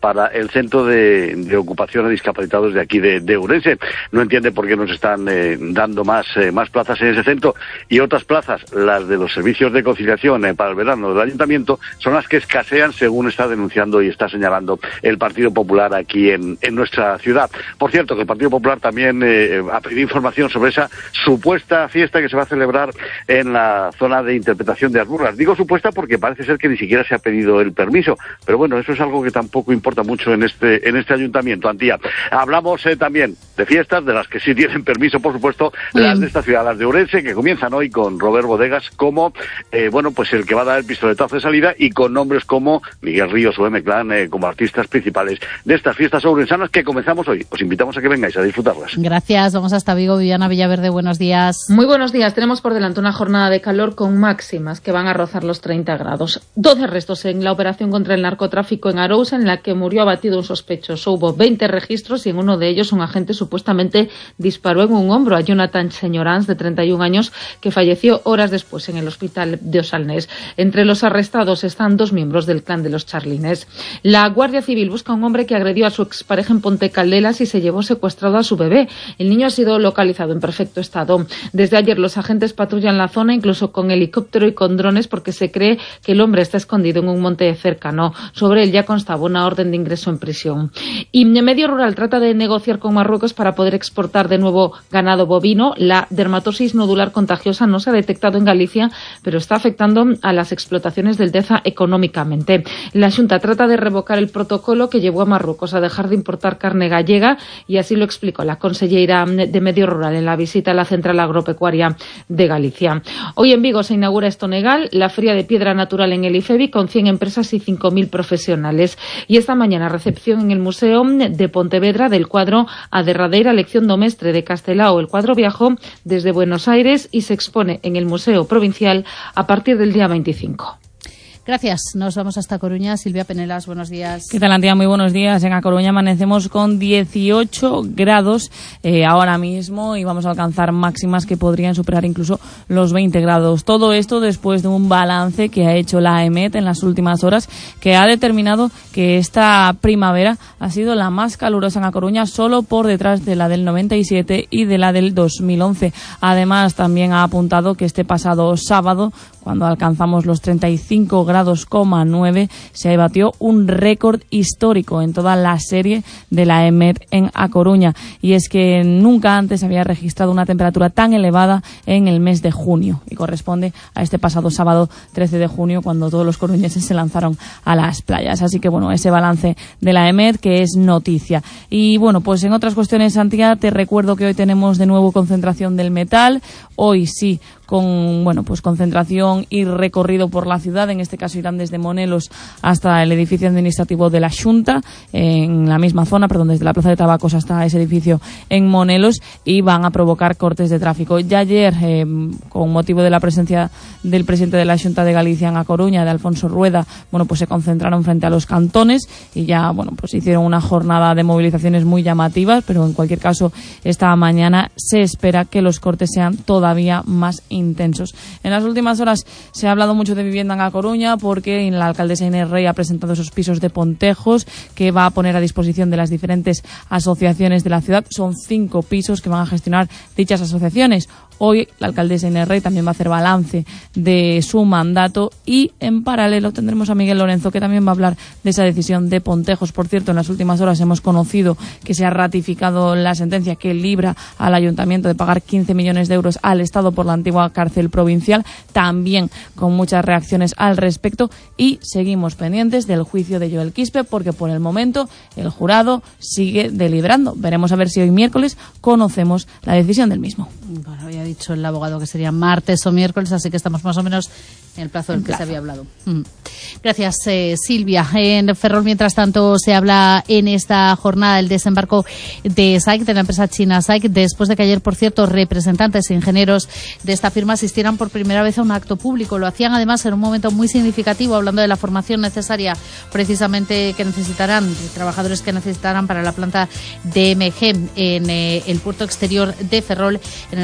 para el Centro de, de Ocupación a Discapacitados de aquí de, de Ourense. No entiende por qué nos están eh, dando más, eh, más plazas en ese centro, y otras plazas, las de los servicios de conciliación eh, para el verano del Ayuntamiento, son las que escasean, según está denunciando y está señalando el Partido Popular aquí en, en nuestra ciudad. Por cierto, que el Partido Popular también eh, ha pedido información sobre esa supuesta fiesta que se va a celebrar en la zona de interpretación de Asburras. Digo supuesta porque parece ser que ni siquiera se ha pedido el permiso, pero bueno, eso es algo que tampoco importa mucho en este en este ayuntamiento, Antía. Hablamos eh, también de fiestas, de las que sí tienen permiso, por supuesto, mm. las de esta ciudad, las de Ourense, que comienzan hoy con Robert Bodegas como, eh, bueno, pues el que va a dar el pistoletazo de salida, y con nombres como Miguel Ríos o M-Clan eh, como artistas principales de estas fiestas ourensanas que comenzamos hoy. Os invitamos a que vengáis a disfrutarlas. Gracias, vamos hasta Vigo. Viviana Villaverde, buenos días. Muy buenos días. Tenemos por delante una jornada de calor con máximas que van a rozar los treinta grados. doce arrestos en la operación contra el narcotráfico en Arousa, en la que murió abatido un sospechoso. Hubo veinte registros y en uno de ellos un agente supuestamente disparó en un hombro a Jonathan Señorans, de treinta y un años, que falleció horas después en el hospital de Osalnés. Entre los arrestados están dos miembros del clan de los Charlines. La Guardia Civil busca a un hombre que agredió a su expareja en Ponte Caldelas y se llevó secuestrado a su bebé. El niño ha sido localizado en perfecto estado. Desde ayer los agentes patrullan la zona, incluso con helicóptero y con drones, porque se cree que el hombre está escondido en un monte cercano. Sobre él ya constaba una orden de ingreso en prisión. Y Medio Rural trata de negociar con Marruecos para poder exportar de nuevo ganado bovino. La dermatosis nodular contagiosa no se ha detectado en Galicia, pero está afectando a las explotaciones del Deza económicamente. La Xunta trata de revocar el protocolo que llevó a Marruecos a dejar de importar carne gallega, y así lo explicó la consellera de Medio Rural en la visita a la Central Agropecuaria de Galicia. Hoy en Vigo se inaugura Estonegal, la feria de piedra natural en el IFEBI, con cien empresas y cinco mil profesionales. Y esta mañana recepción en el Museo de Pontevedra del cuadro A derradeira lección do mestre de Castelao. El cuadro viajó desde Buenos Aires y se expone en el Museo Provincial a partir del día veinticinco. Gracias. Nos vamos hasta Coruña. Silvia Penelas, buenos días. ¿Qué tal, Antía? Muy buenos días. En A Coruña amanecemos con dieciocho grados eh, ahora mismo, y vamos a alcanzar máximas que podrían superar incluso los veinte grados. Todo esto después de un balance que ha hecho la EMET en las últimas horas, que ha determinado que esta primavera ha sido la más calurosa en A Coruña, solo por detrás de la del noventa y siete y de la del dos mil once. Además, también ha apuntado que este pasado sábado, cuando alcanzamos los treinta y cinco grados coma nueve, se batió un récord histórico en toda la serie de la EMET en A Coruña. Y es que nunca antes se había registrado una temperatura tan elevada en el mes de junio, y corresponde a este pasado sábado trece de junio, cuando todos los coruñeses se lanzaron a las playas. Así que bueno, ese balance de la EMET que es noticia. Y bueno, pues en otras cuestiones, Santiago, te recuerdo que hoy tenemos de nuevo concentración del metal. Hoy sí, con bueno pues concentración y recorrido por la ciudad. En este caso irán desde Monelos hasta el edificio administrativo de la Xunta, en la misma zona, perdón, desde la Plaza de Tabacos hasta ese edificio en Monelos, y van a provocar cortes de tráfico. Ya ayer, eh, con motivo de la presencia del presidente de la Xunta de Galicia en A Coruña, de Alfonso Rueda, bueno pues se concentraron frente a los cantones y ya bueno pues hicieron una jornada de movilizaciones muy llamativas, pero en cualquier caso esta mañana se espera que los cortes sean todavía más intensos. En las últimas horas se ha hablado mucho de vivienda en A Coruña, porque la alcaldesa Inés Rey ha presentado esos pisos de Pontejos que va a poner a disposición de las diferentes asociaciones de la ciudad. Son cinco pisos que van a gestionar dichas asociaciones. Hoy la alcaldesa Inés Rey también va a hacer balance de su mandato, y en paralelo tendremos a Miguel Lorenzo, que también va a hablar de esa decisión de Pontejos. Por cierto, en las últimas horas hemos conocido que se ha ratificado la sentencia que libra al ayuntamiento de pagar quince millones de euros al Estado por la antigua cárcel provincial, también con muchas reacciones al respecto, y seguimos pendientes del juicio de Joel Quispe, porque por el momento el jurado sigue deliberando. Veremos a ver si hoy miércoles conocemos la decisión del mismo. Bueno, había dicho el abogado que sería martes o miércoles, así que estamos más o menos en el plazo del que se había hablado. Mm. Gracias, eh, Silvia. En Ferrol, mientras tanto, se habla en esta jornada del desembarco de S A I C, de la empresa china S A I C, después de que ayer, por cierto, representantes e ingenieros de esta firma asistieran por primera vez a un acto público. Lo hacían además en un momento muy significativo, hablando de la formación necesaria precisamente que necesitarán, de trabajadores que necesitarán para la planta de M G en eh, el puerto exterior de Ferrol, en el acto de cincuenta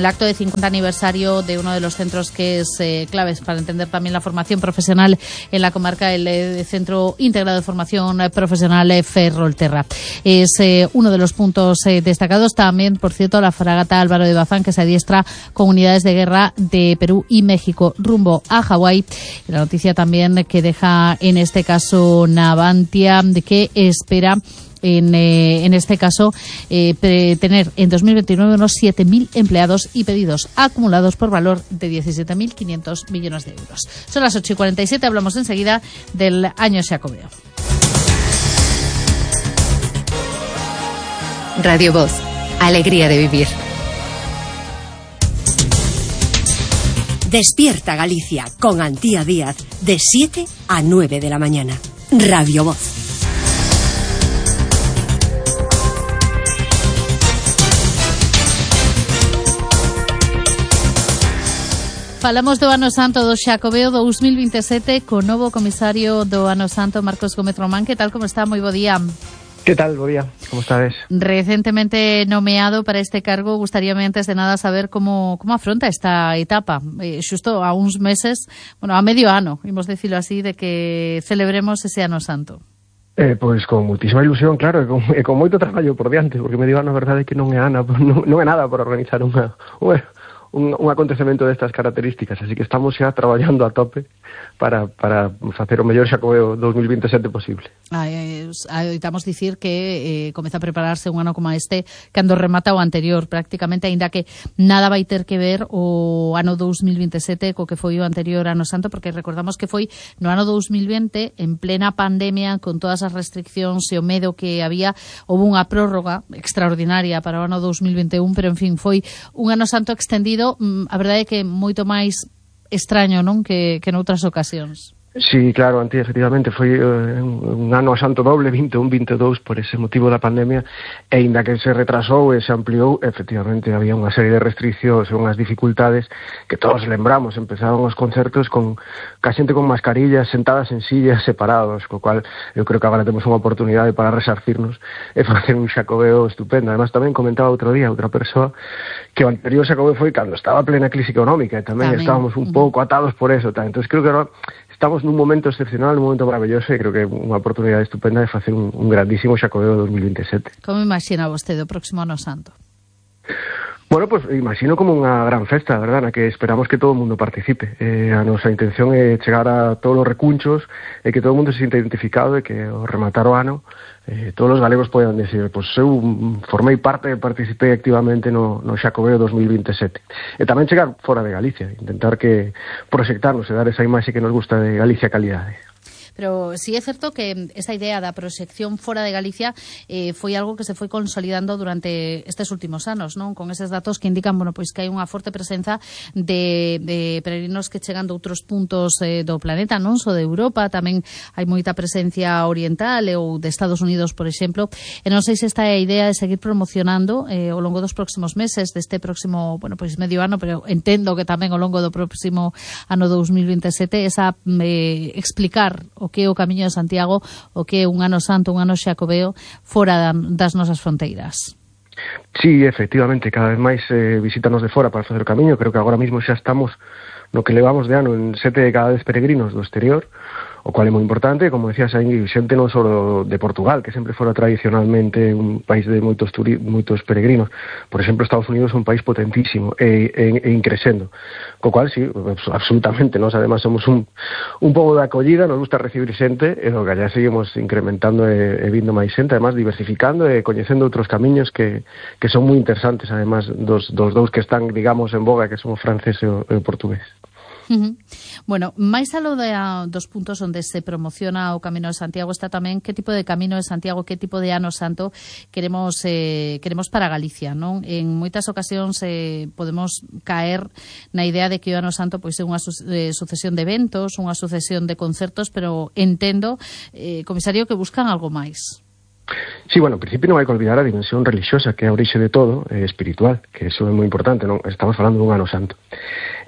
cincuenta aniversario de uno de los centros que es eh, claves para entender también la formación profesional en la comarca, el eh, Centro Integrado de Formación Profesional eh, Ferrolterra. Es eh, uno de los puntos eh, destacados. También, por cierto, la fragata Álvaro de Bazán, que se adiestra con unidades de guerra de Perú y México rumbo a Hawái. La noticia también que deja en este caso Navantia, de que espera En, eh, en este caso eh, tener en dos mil veintinueve unos siete mil empleados y pedidos acumulados por valor de diecisiete mil quinientos millones de euros. Son las ocho y cuarenta y siete, hablamos enseguida del año Xacobeo. Radio Voz, alegría de vivir. Despierta Galicia con Antía Díaz de siete a nueve de la mañana. Radio Voz. Falamos do Ano Santo do Xacobeo dos mil veintisiete co novo comisario do Ano Santo, Marcos Gómez Román. Que tal, como está? Moi bo día. Que tal, bo día, como estades? Recentemente nomeado para este cargo, gustaríame antes de nada saber como, como afronta esta etapa, eh, xusto a uns meses, bueno, a medio ano, imos decirlo así, de que celebremos ese Ano Santo. Eh, pois con muitísima ilusión, claro, e con, e con moito traballo por diante, porque medio ano a verdade é que non é, ana, non, non é nada para organizar unha... unha Un, un acontecemento destas características, así que estamos xa traballando a tope para, para facer o mellor Xacobeo dos mil veintisiete posible. Aitamos dicir que eh, comeza a prepararse un ano como este cando remata o anterior, prácticamente, aínda que nada vai ter que ver o ano dos mil veintisiete co que foi o anterior Ano Santo, porque recordamos que foi no ano dos mil vinte, en plena pandemia, con todas as restriccións e o medo que había, houve unha prórroga extraordinaria para o ano dos mil vinte e un, pero en fin, foi un Ano Santo extendido. A verdade é que moito máis extraño, non, que, que noutras ocasións. Sí, claro, Antía, efectivamente, foi uh, un ano santo doble, vinte e un vinte e dous, por ese motivo da pandemia, e ainda que se retrasou e se ampliou, efectivamente, había unha serie de restriccións e unhas dificultades que todos lembramos. Empezaron os concertos con ca xente con mascarillas, sentadas en sillas, separados, co cual eu creo que agora temos unha oportunidade para resarcirnos e facer un Xacobeo estupendo. Además, tamén comentaba outro día outra persoa que o anterior Xacobeo foi cando estaba a plena crise económica, e tamén, tamén. estábamos un pouco atados por eso, tá? Entón, creo que agora estamos nun momento excepcional, nun momento maravilloso, e creo que é unha oportunidade estupenda de facer un, un grandísimo Xacobeo dos mil veintisiete. Como imagina vostede o próximo Ano Santo? Bueno, pues imagino como unha gran festa, verdad, na que esperamos que todo o mundo participe. Eh, a nosa intención é chegar a todos os recunchos e que todo o mundo se sinta identificado e que ao rematar o ano eh, todos os galegos poden decir, pois eu formei parte e participei activamente no, no Xacobeo dos mil veintisiete. E tamén chegar fora de Galicia, intentar que proxectarnos e dar esa imaxe que nos gusta de Galicia calidade. Pero sí é certo que esa idea da proxección fora de Galicia eh, foi algo que se foi consolidando durante estes últimos anos, non? Con eses datos que indican, bueno, pois que hai unha forte presenza de, de peregrinos que chegan de outros puntos eh, do planeta, non só de Europa, tamén hai moita presencia oriental eh, ou de Estados Unidos, por exemplo, e non sei se esta é a idea de seguir promocionando eh, ao longo dos próximos meses, deste próximo, bueno, pois medio ano, pero entendo que tamén ao longo do próximo ano dos mil veintisiete, esa eh, explicar o que é o Camiño de Santiago, o que é un Ano Santo, un Ano Xacobeo fora das nosas fronteiras. Sí, efectivamente, cada vez máis eh, visítanos de fora para facer o camiño. Creo que agora mesmo xa estamos no que levamos de ano en sete de cada dez peregrinos do exterior, o cual é moi importante. Como decías, hai xente non só de Portugal, que sempre fora tradicionalmente un país de moitos turi moitos peregrinos. Por exemplo, Estados Unidos é un país potentísimo e, e, e increcendo. Co cual, sí, absolutamente, nós además somos un, un pobo de acollida, nos gusta recibir xente, e o que allá seguimos incrementando e, e vindo máis xente, además diversificando e coñecendo outros camiños que, que son moi interesantes, además dos, dos dous que están, digamos, en boga, que son o francés e o, e o portugués. Uh-huh. Bueno, máis aló de, a, dos puntos onde se promociona o Camino de Santiago está tamén que tipo de Camino de Santiago, que tipo de Ano Santo queremos eh, queremos para Galicia, non? En moitas ocasións eh, podemos caer na idea de que o Ano Santo pois é unha su eh, sucesión de eventos, unha sucesión de concertos, pero entendo, eh, comisario, que buscan algo máis. Sí, bueno, en principio non hai que olvidar a dimensión religiosa, que é a orixe de todo, eh, espiritual, que eso é moi importante, non? Estamos falando dun Ano Santo.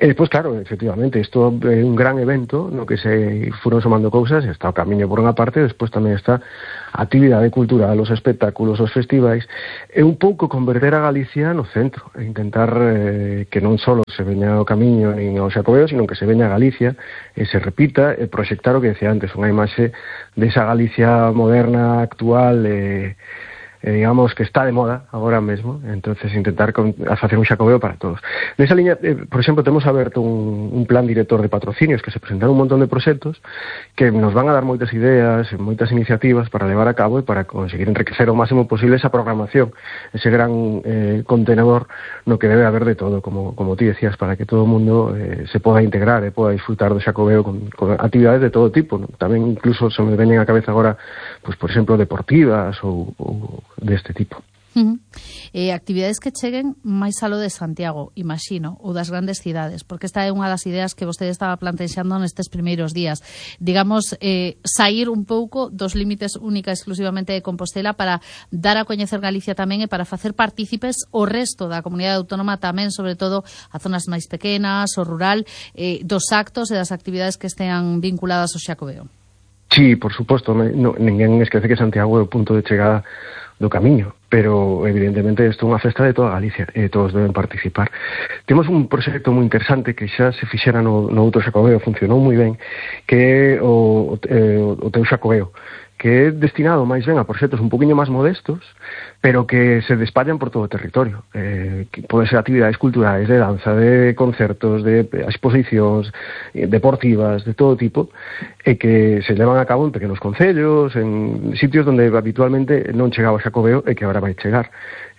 E despois, claro, efectivamente, isto é un gran evento no que se foron somando cousas, está o camiño por unha parte, despois tamén está a actividade cultural, os espectáculos, os festivais, e un pouco converter a Galicia no centro, e intentar eh, que non só se veña o camiño nin ao Xacobeo, sino que se veña a Galicia e se repita e proxectar o que decía antes, unha imaxe desa Galicia moderna, actual, e eh, digamos que está de moda agora mesmo, entonces intentar con, facer un Xacobeo para todos. Nesa liña, eh, por exemplo, temos aberto un, un plan director de patrocinios que se presentaron un montón de proxectos que nos van a dar moitas ideas, moitas iniciativas para levar a cabo e para conseguir enriquecer o máximo posible esa programación, ese gran eh, contenedor no que debe haber de todo, como, como ti decías, para que todo o mundo eh, se poda integrar e poda disfrutar do Xacobeo con, con actividades de todo tipo, ¿no? Tamén incluso se me veñen a cabeza agora, pues, por exemplo, deportivas ou, ou deste tipo. Uh-huh. Eh, actividades que cheguen máis alo de Santiago, imagino, ou das grandes cidades, porque esta é unha das ideas que vostede estaba plantexando nestes primeiros días. Digamos, eh, sair un pouco dos límites única exclusivamente de Compostela para dar a coñecer Galicia tamén e para facer partícipes o resto da comunidade autónoma tamén, sobre todo a zonas máis pequenas, o rural, eh, dos actos e das actividades que estean vinculadas ao Xacobeo. Sí, por suposto, no, ninguén esquece que Santiago é o punto de chegada do camiño, pero evidentemente isto é unha festa de toda Galicia e todos deben participar. Temos un proxecto moi interesante que xa se fixera no, no outro Xacobeo, funcionou moi ben, que é o, o, o teu Xacobeo, que é destinado máis ben a proxectos un poquinho máis modestos, pero que se despallan por todo o territorio. Eh, que pode ser actividades culturais, de danza, de concertos, de exposicións, deportivas, de todo tipo, e que se levan a cabo en pequenos concellos, en sitios onde habitualmente non chegaba o Xacobeo e que agora vai chegar.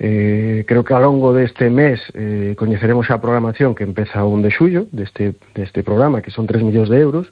Eh, creo que ao longo deste mes eh, coñeceremos a programación que empeza o un de xullo deste, deste programa, que son tres millóns de euros,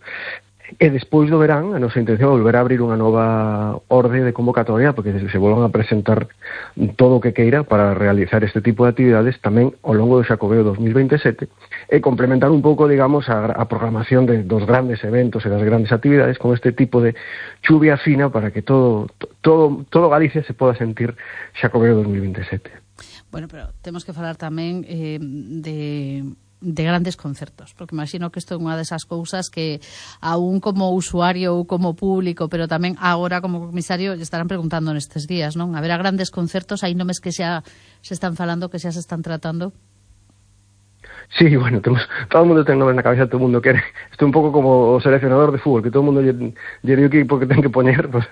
e despois do verán a nosa intención é volver a abrir unha nova orde de convocatoria porque se volvan a presentar todo o que queira para realizar este tipo de actividades tamén ao longo do Xacobeo dos mil veintesete e complementar un pouco, digamos, a, a programación de, dos grandes eventos e das grandes actividades con este tipo de chuvia fina para que todo todo, todo Galicia se poda sentir Xacobeo dos mil veintesete. Bueno, pero temos que falar tamén eh, de... de grandes concertos, porque imagino que isto é unha desas cousas que aún como usuario ou como público, pero tamén agora como comisario estarán preguntando nestes días, non? Haberá grandes concertos, hai nomes que xa se están falando, que xa se están tratando. Sí, bueno, temos, todo o mundo ten nomes na cabeza, todo o mundo quere. Isto é un pouco como o seleccionador de fútbol, que todo o mundo lle, lle di o equipo que ten que poñer, pues,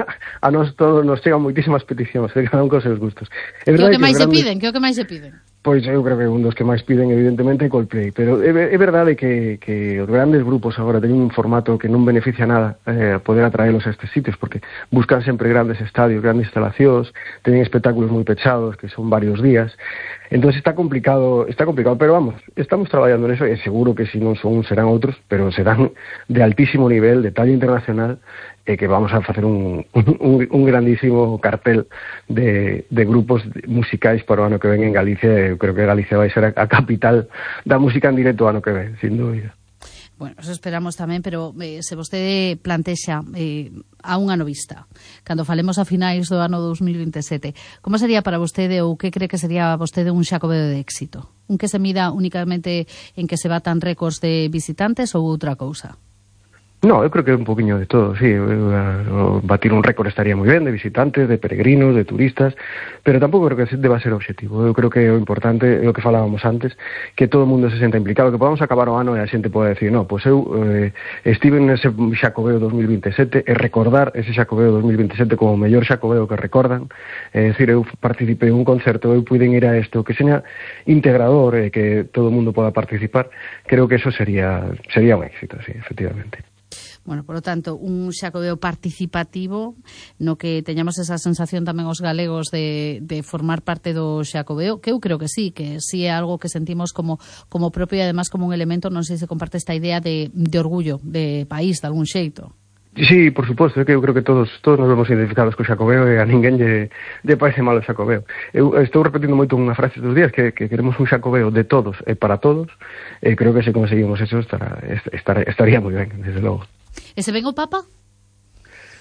a nós todos nos chegan moitísimas peticións, de cada un cos seus gustos. Que o que máis se piden? Que o que máis se piden? Pois eu creo que un dos que máis piden evidentemente é Coldplay, pero é, é verdade que, que os grandes grupos agora teñen un formato que non beneficia nada eh, poder atraelos a estes sitios, porque buscan sempre grandes estadios, grandes instalacións, teñen espectáculos moi pechados, que son varios días, entón está complicado, está complicado, pero vamos, estamos traballando neso e seguro que se non son un serán outros, pero serán de altísimo nivel, de talla internacional, e que vamos a facer un, un, un grandísimo cartel de, de grupos musicais para o ano que ven en Galicia. Eu creo que Galicia vai ser a, a capital da música en directo o ano que ven, sin dúbida. Bueno, eso esperamos tamén, pero eh, se vostede plantexa eh, a un ano vista, cando falemos a finais do ano dos mil veintesete, como sería para vostede ou que cree que sería vostede un Xacobeo de éxito? Un que se mida únicamente en que se batan récords de visitantes ou outra cousa? No, eu creo que é un poquinho de todo, sí. Uh, batir un récord estaría moi ben, de visitantes, de peregrinos, de turistas, pero tampouco creo que deba ser o objetivo. Eu creo que o importante é o que falábamos antes, que todo o mundo se senta implicado, que podamos acabar o ano e a xente pode decir, no, pois eu eh, estive nese Xacobeo dos mil veintesete e recordar ese Xacobeo dos mil veintesete como o mellor Xacobeo que recordan, é dicir, eu participei en un concerto, eu puiden ir a isto, que seña integrador e que todo o mundo poda participar. Creo que eso sería sería un éxito, sí, efectivamente. Bueno, por lo tanto, un Xacobeo participativo no que teñamos esa sensación tamén os galegos de, de formar parte do Xacobeo, que eu creo que sí, que sí é algo que sentimos como, como propio e además como un elemento, non sei se comparte esta idea de, de orgullo, de país, de algún xeito. Sí, por suposto, é que eu creo que todos todos nos vemos identificados co Xacobeo e a ninguén lle, lle parece mal o Xacobeo. Eu estou repetindo moito unha frase estes días que, que queremos un Xacobeo de todos e para todos, e creo que se conseguimos eso estará, estar, estaría moi ben, desde logo. E se ven o Papa?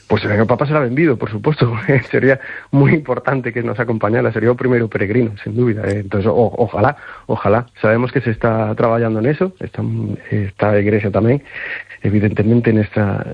Pois se ven o Papa será benvido, por suposto. Sería moi importante que nos acompañara, sería o primeiro peregrino, sen dúbida. Entonces, o, ojalá, ojalá. Sabemos que se está traballando neso, está, está a Igrexa tamén, evidentemente nesta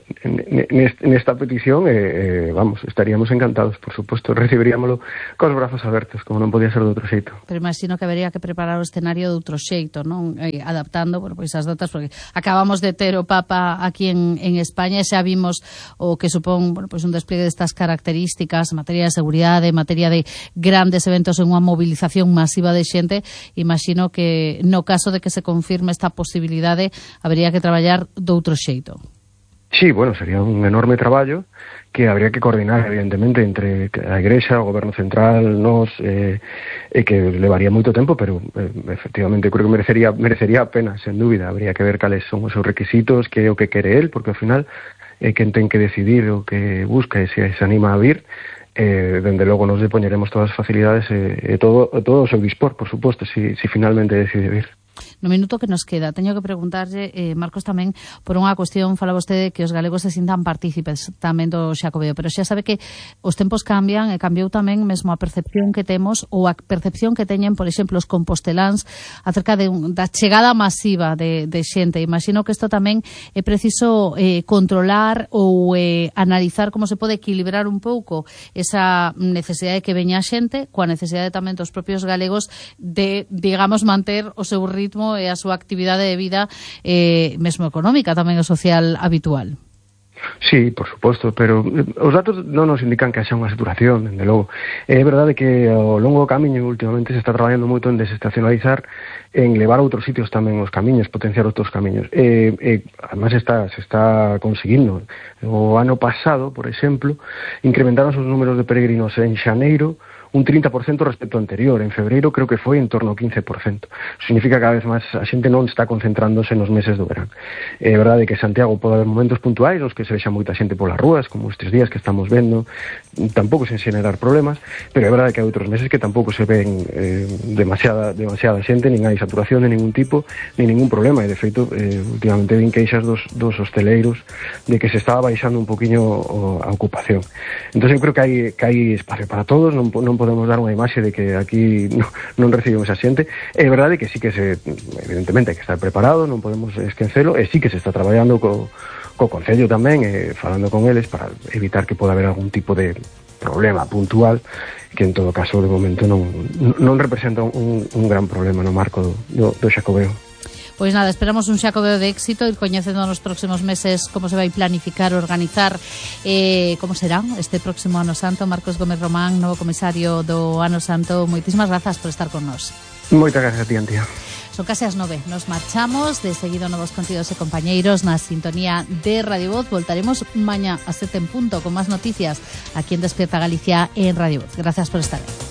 nesta petición, eh, eh, vamos, estaríamos encantados, por suposto, recibiríamolo cos brazos abertos, como non podía ser de outro xeito. Pero imagino que habería que preparar o escenario de outro xeito, non? Eh, adaptando, bueno, pois as datas, porque acabamos de ter o Papa aquí en, en España e xa vimos o que supón, bueno, pois un despliegue destas características en materia de seguridade, en materia de grandes eventos en unha movilización masiva de xente. Imagino que no caso de que se confirme esta posibilidade habería que traballar de outro xeito. Sí, bueno, sería un enorme traballo que habría que coordinar, evidentemente, entre a Igrexa, o Goberno Central, nos, eh, e que levaría moito tempo, pero eh, efectivamente creo que merecería merecería a pena, sen dúbida. Habría que ver cales son os seus requisitos, que é o que quere el, porque ao final é quen ten que decidir o que busca e se se anima a vir. Eh, dende logo nos depoñeremos todas as facilidades e, e todo, todo o seu dispor, por suposto, si, si finalmente decide vir. No minuto que nos queda, teño que preguntarlle, eh, Marcos, tamén por unha cuestión, fala vostede que os galegos se sintan partícipes tamén do Xacobeo, pero xa sabe que os tempos cambian e cambiou tamén mesmo a percepción que temos ou a percepción que teñen, por exemplo, os composteláns acerca de un, da chegada masiva de, de xente. Imagino que isto tamén é preciso eh, controlar ou eh, analizar como se pode equilibrar un pouco esa necesidade de que veña a xente coa necesidade tamén dos propios galegos de, digamos, manter o seu ritmo e a súa actividade de vida, eh, mesmo económica, tamén o social habitual. Sí, por suposto, pero os datos non nos indican que haxa unha saturación, dende logo. É verdade que ao longo do camiño últimamente se está traballando moito en desestacionalizar, en levar a outros sitios tamén os camiños, potenciar outros camiños. E, e además está, se está conseguindo. O ano pasado, por exemplo, incrementaron os números de peregrinos en xaneiro un trinta por cento respecto ao anterior. En febreiro creo que foi en torno ao quince por cento. Significa que cada vez máis a xente non está concentrándose nos meses do verán. É verdade que Santiago pode haber momentos puntuais nos que se vexa moita xente polas rúas, como estes días que estamos vendo, tampouco sen xenerar problemas, pero é verdade que hai outros meses que tampouco se ven eh, demasiada, demasiada xente, nin hai saturación de ningún tipo, nin ningún problema, e de feito eh, últimamente vin queixas dos, dos hosteleiros de que se estaba baixando un poquinho o, a ocupación. Entón eu creo que hai, que hai espacio para todos, non, non podemos dar unha imaxe de que aquí non, non recibimos a xente. É verdade que sí que se, evidentemente, hai que estar preparado, non podemos esquecelo, e sí que se está traballando co, co Concello tamén, e falando con eles para evitar que poda haber algún tipo de problema puntual, que en todo caso de momento non, non representa un, un gran problema no marco do, do, do Xacobeo. Pois nada, esperamos un Xacobeo de éxito, ir coñecendo nos próximos meses como se vai planificar, organizar, eh, como será este próximo Ano Santo. Marcos Gómez Román, novo comisario do Ano Santo, moitísimas grazas por estar con nós. Moitas gracias a ti, Antía. Son case as nove, nos marchamos, de seguido novos contidos e compañeiros na sintonía de Radio Voz. Voltaremos mañá a sete en punto con máis noticias aquí en Despierta Galicia en Radio Voz. Gracias por estar aí.